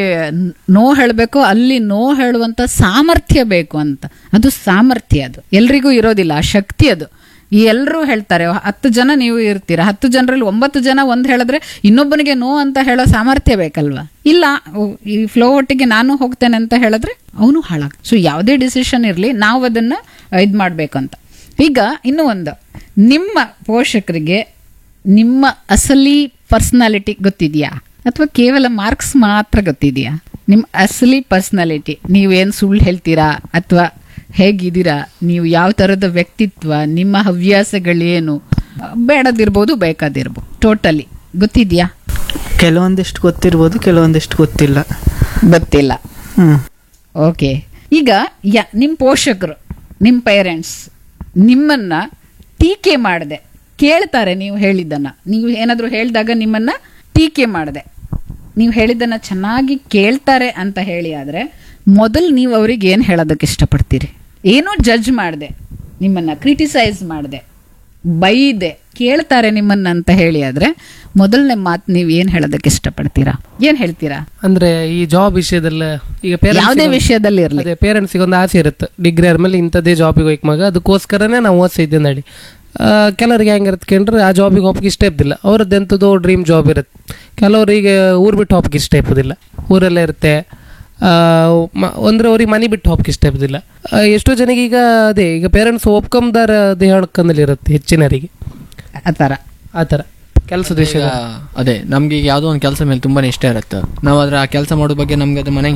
Speaker 3: ನೋ ಹೇಳಬೇಕೋ ಅಲ್ಲಿ ನೋ ಹೇಳುವಂಥ ಸಾಮರ್ಥ್ಯ ಬೇಕು ಅಂತ. ಅದು ಸಾಮರ್ಥ್ಯ, ಅದು ಎಲ್ರಿಗೂ ಇರೋದಿಲ್ಲ ಆ ಶಕ್ತಿ. ಅದು ಈ ಎಲ್ಲರೂ ಹೇಳ್ತಾರೆ, ಹತ್ತು ಜನ ನೀವು ಇರ್ತೀರ, ಹತ್ತು ಜನರಲ್ಲಿ ಒಂಬತ್ತು ಜನ ಒಂದು ಹೇಳಿದ್ರೆ ಇನ್ನೊಬ್ಬನಿಗೆ ನೋ ಅಂತ ಹೇಳೋ ಸಾಮರ್ಥ್ಯ ಬೇಕಲ್ವಾ? ಇಲ್ಲ ಈ ಫ್ಲೋ ಒಟ್ಟಿಗೆ ನಾನು ಹೋಗ್ತೇನೆ ಅಂತ ಹೇಳಿದ್ರೆ ಅವನು ಹಾಳಾಗ. ಸೊ ಯಾವುದೇ ಡಿಸಿಷನ್ ಇರಲಿ ನಾವು ಅದನ್ನ ಇದು ಮಾಡ್ಬೇಕಂತ. ಈಗ ಇನ್ನೂ ಒಂದು, ನಿಮ್ಮ ಪೋಷಕರಿಗೆ ನಿಮ್ಮ ಅಸಲಿ ಪರ್ಸನಾಲಿಟಿ ಗೊತ್ತಿದೆಯಾ, ಅಥವಾ ಕೇವಲ ಮಾರ್ಕ್ಸ್ ಮಾತ್ರ ಗೊತ್ತಿದೆಯಾ? ನಿಮ್ಮ ಅಸಲಿ ಪರ್ಸನಾಲಿಟಿ, ನೀವೇನು ಸುಳ್ಳು ಹೇಳ್ತೀರಾ ಅಥವಾ ಹೇಗಿದ್ದೀರಾ, ನೀವು ಯಾವ ಥರದ ವ್ಯಕ್ತಿತ್ವ, ನಿಮ್ಮ ಹವ್ಯಾಸಗಳೇನು, ಬೇಡದಿರ್ಬೋದು ಬೇಕಾದಿರ್ಬೋದು, ಟೋಟಲಿ ಗೊತ್ತಿದೆಯಾ?
Speaker 5: ಕೆಲವೊಂದಿಷ್ಟು ಗೊತ್ತಿರ್ಬೋದು, ಕೆಲವೊಂದಿಷ್ಟು ಗೊತ್ತಿಲ್ಲ.
Speaker 3: ಗೊತ್ತಿಲ್ಲ.
Speaker 5: ಹ್ಮ್
Speaker 3: ಓಕೆ. ಈಗ ಯಾ ನಿಮ್ಮ ಪೋಷಕರು, ನಿಮ್ಮ ಪೇರೆಂಟ್ಸ್ ನಿಮ್ಮನ್ನ ಟೀಕೆ ಮಾಡದೆ ಕೇಳ್ತಾರೆ. ನೀವು ಹೇಳಿದ್ದನ್ನ, ನೀವು ಏನಾದರೂ ಹೇಳಿದಾಗ ನಿಮ್ಮನ್ನ ಟೀಕೆ ಮಾಡದೆ ನೀವು ಹೇಳಿದ್ದನ್ನ ಚೆನ್ನಾಗಿ ಕೇಳ್ತಾರೆ ಅಂತ ಹೇಳಿ ಆದರೆ ಮೊದಲು ನೀವು ಅವ್ರಿಗೆ ಏನು ಹೇಳೋದಕ್ಕೆ ಇಷ್ಟಪಡ್ತೀರಿ? ಏನೋ ಜಡ್ಜ್ ಮಾಡದೆ, ನಿಮ್ಮನ್ನ ಕ್ರಿಟಿಸೈಸ್ ಮಾಡದೆ, ಬೈದೆ ಕೇಳ್ತಾರೆ ನಿಮ್ಮನ್ನ ಅಂತ ಹೇಳಿ ಆದ್ರೆ ಮೊದಲನೇ ಮಾತು ನೀವು ಏನ್ ಹೇಳೋದಕ್ಕೆ ಇಷ್ಟಪಡ್ತೀರಾ, ಏನ್ ಹೇಳ್ತೀರಾ?
Speaker 2: ಅಂದ್ರೆ ಈ ಜಾಬ್ ವಿಷಯದಲ್ಲ, ಈಗ
Speaker 3: ಯಾವುದೇ ವಿಷಯದಲ್ಲಿ ಇರಲಿ,
Speaker 2: ಅದೇ ಪೇರೆಂಟ್ಸಿಗೆ ಒಂದು ಆಸೆ ಇರುತ್ತೆ, ಡಿಗ್ರಿ ಆದ್ಮೇಲೆ ಇಂಥದ್ದೇ ಜಾಬಿಗೆ ಹೋಯ್ಕೆ ಮಗ, ಅದಕ್ಕೋಸ್ಕರನೇ ನಾವು ಓದಿಸಿದ್ದೆ ನಡಿ. ಕೆಲವ್ರಿಗೆ ಹೆಂಗಿರುತ್ತೆ ಕೇಳ್ರೆ ಆ ಜಾಬಿಗೆ ಹೋಗಕ್ಕೆ ಇಷ್ಟ ಇರ್ತಿಲ್ಲ, ಅವ್ರದ್ದು ಎಂಥದ್ದು ಡ್ರೀಮ್ ಜಾಬ್ ಇರುತ್ತೆ. ಕೆಲವರಿಗೆ ಊರು ಬಿಟ್ಟು ಹೋಗಕ್ಕೆ ಇಷ್ಟ ಇರೋದಿಲ್ಲ, ಊರಲ್ಲೇ ಇರುತ್ತೆ. ಅಂದ್ರೆ ಅವ್ರಿಗೆ ಮನೆ ಬಿಟ್ಟು ಹೋಗಕ್ಕೆ ಇಷ್ಟ ಇರೋದಿಲ್ಲ. ಎಷ್ಟೋ ಜನಕ್ಕೆ ಈಗ ಅದೇ ಈಗ ಪೇರೆಂಟ್ಸ್ ಒಪ್ಕೊಂಬಾರ ಅದೇ ಹೇಳ್ಕೊಂಡಲ್ಲಿ ಇರುತ್ತೆ ಹೆಚ್ಚಿನರಿಗೆ.
Speaker 3: ಆ ಥರ
Speaker 2: ಆ ಥರ ಕೆಲಸದ ವಿಷಯ
Speaker 4: ಅದೇ ನಮ್ಗೆ ಈಗ ಯಾವುದೋ ಒಂದು ಕೆಲಸ ಮೇಲೆ ತುಂಬಾನೇ ಇಷ್ಟ ಇರುತ್ತೆ. ನಾವು ಅದ್ರ ಆ ಕೆಲಸ ಮಾಡೋ ಬಗ್ಗೆ ನಮ್ಗೆ ಅದು ಮನೆಗೆ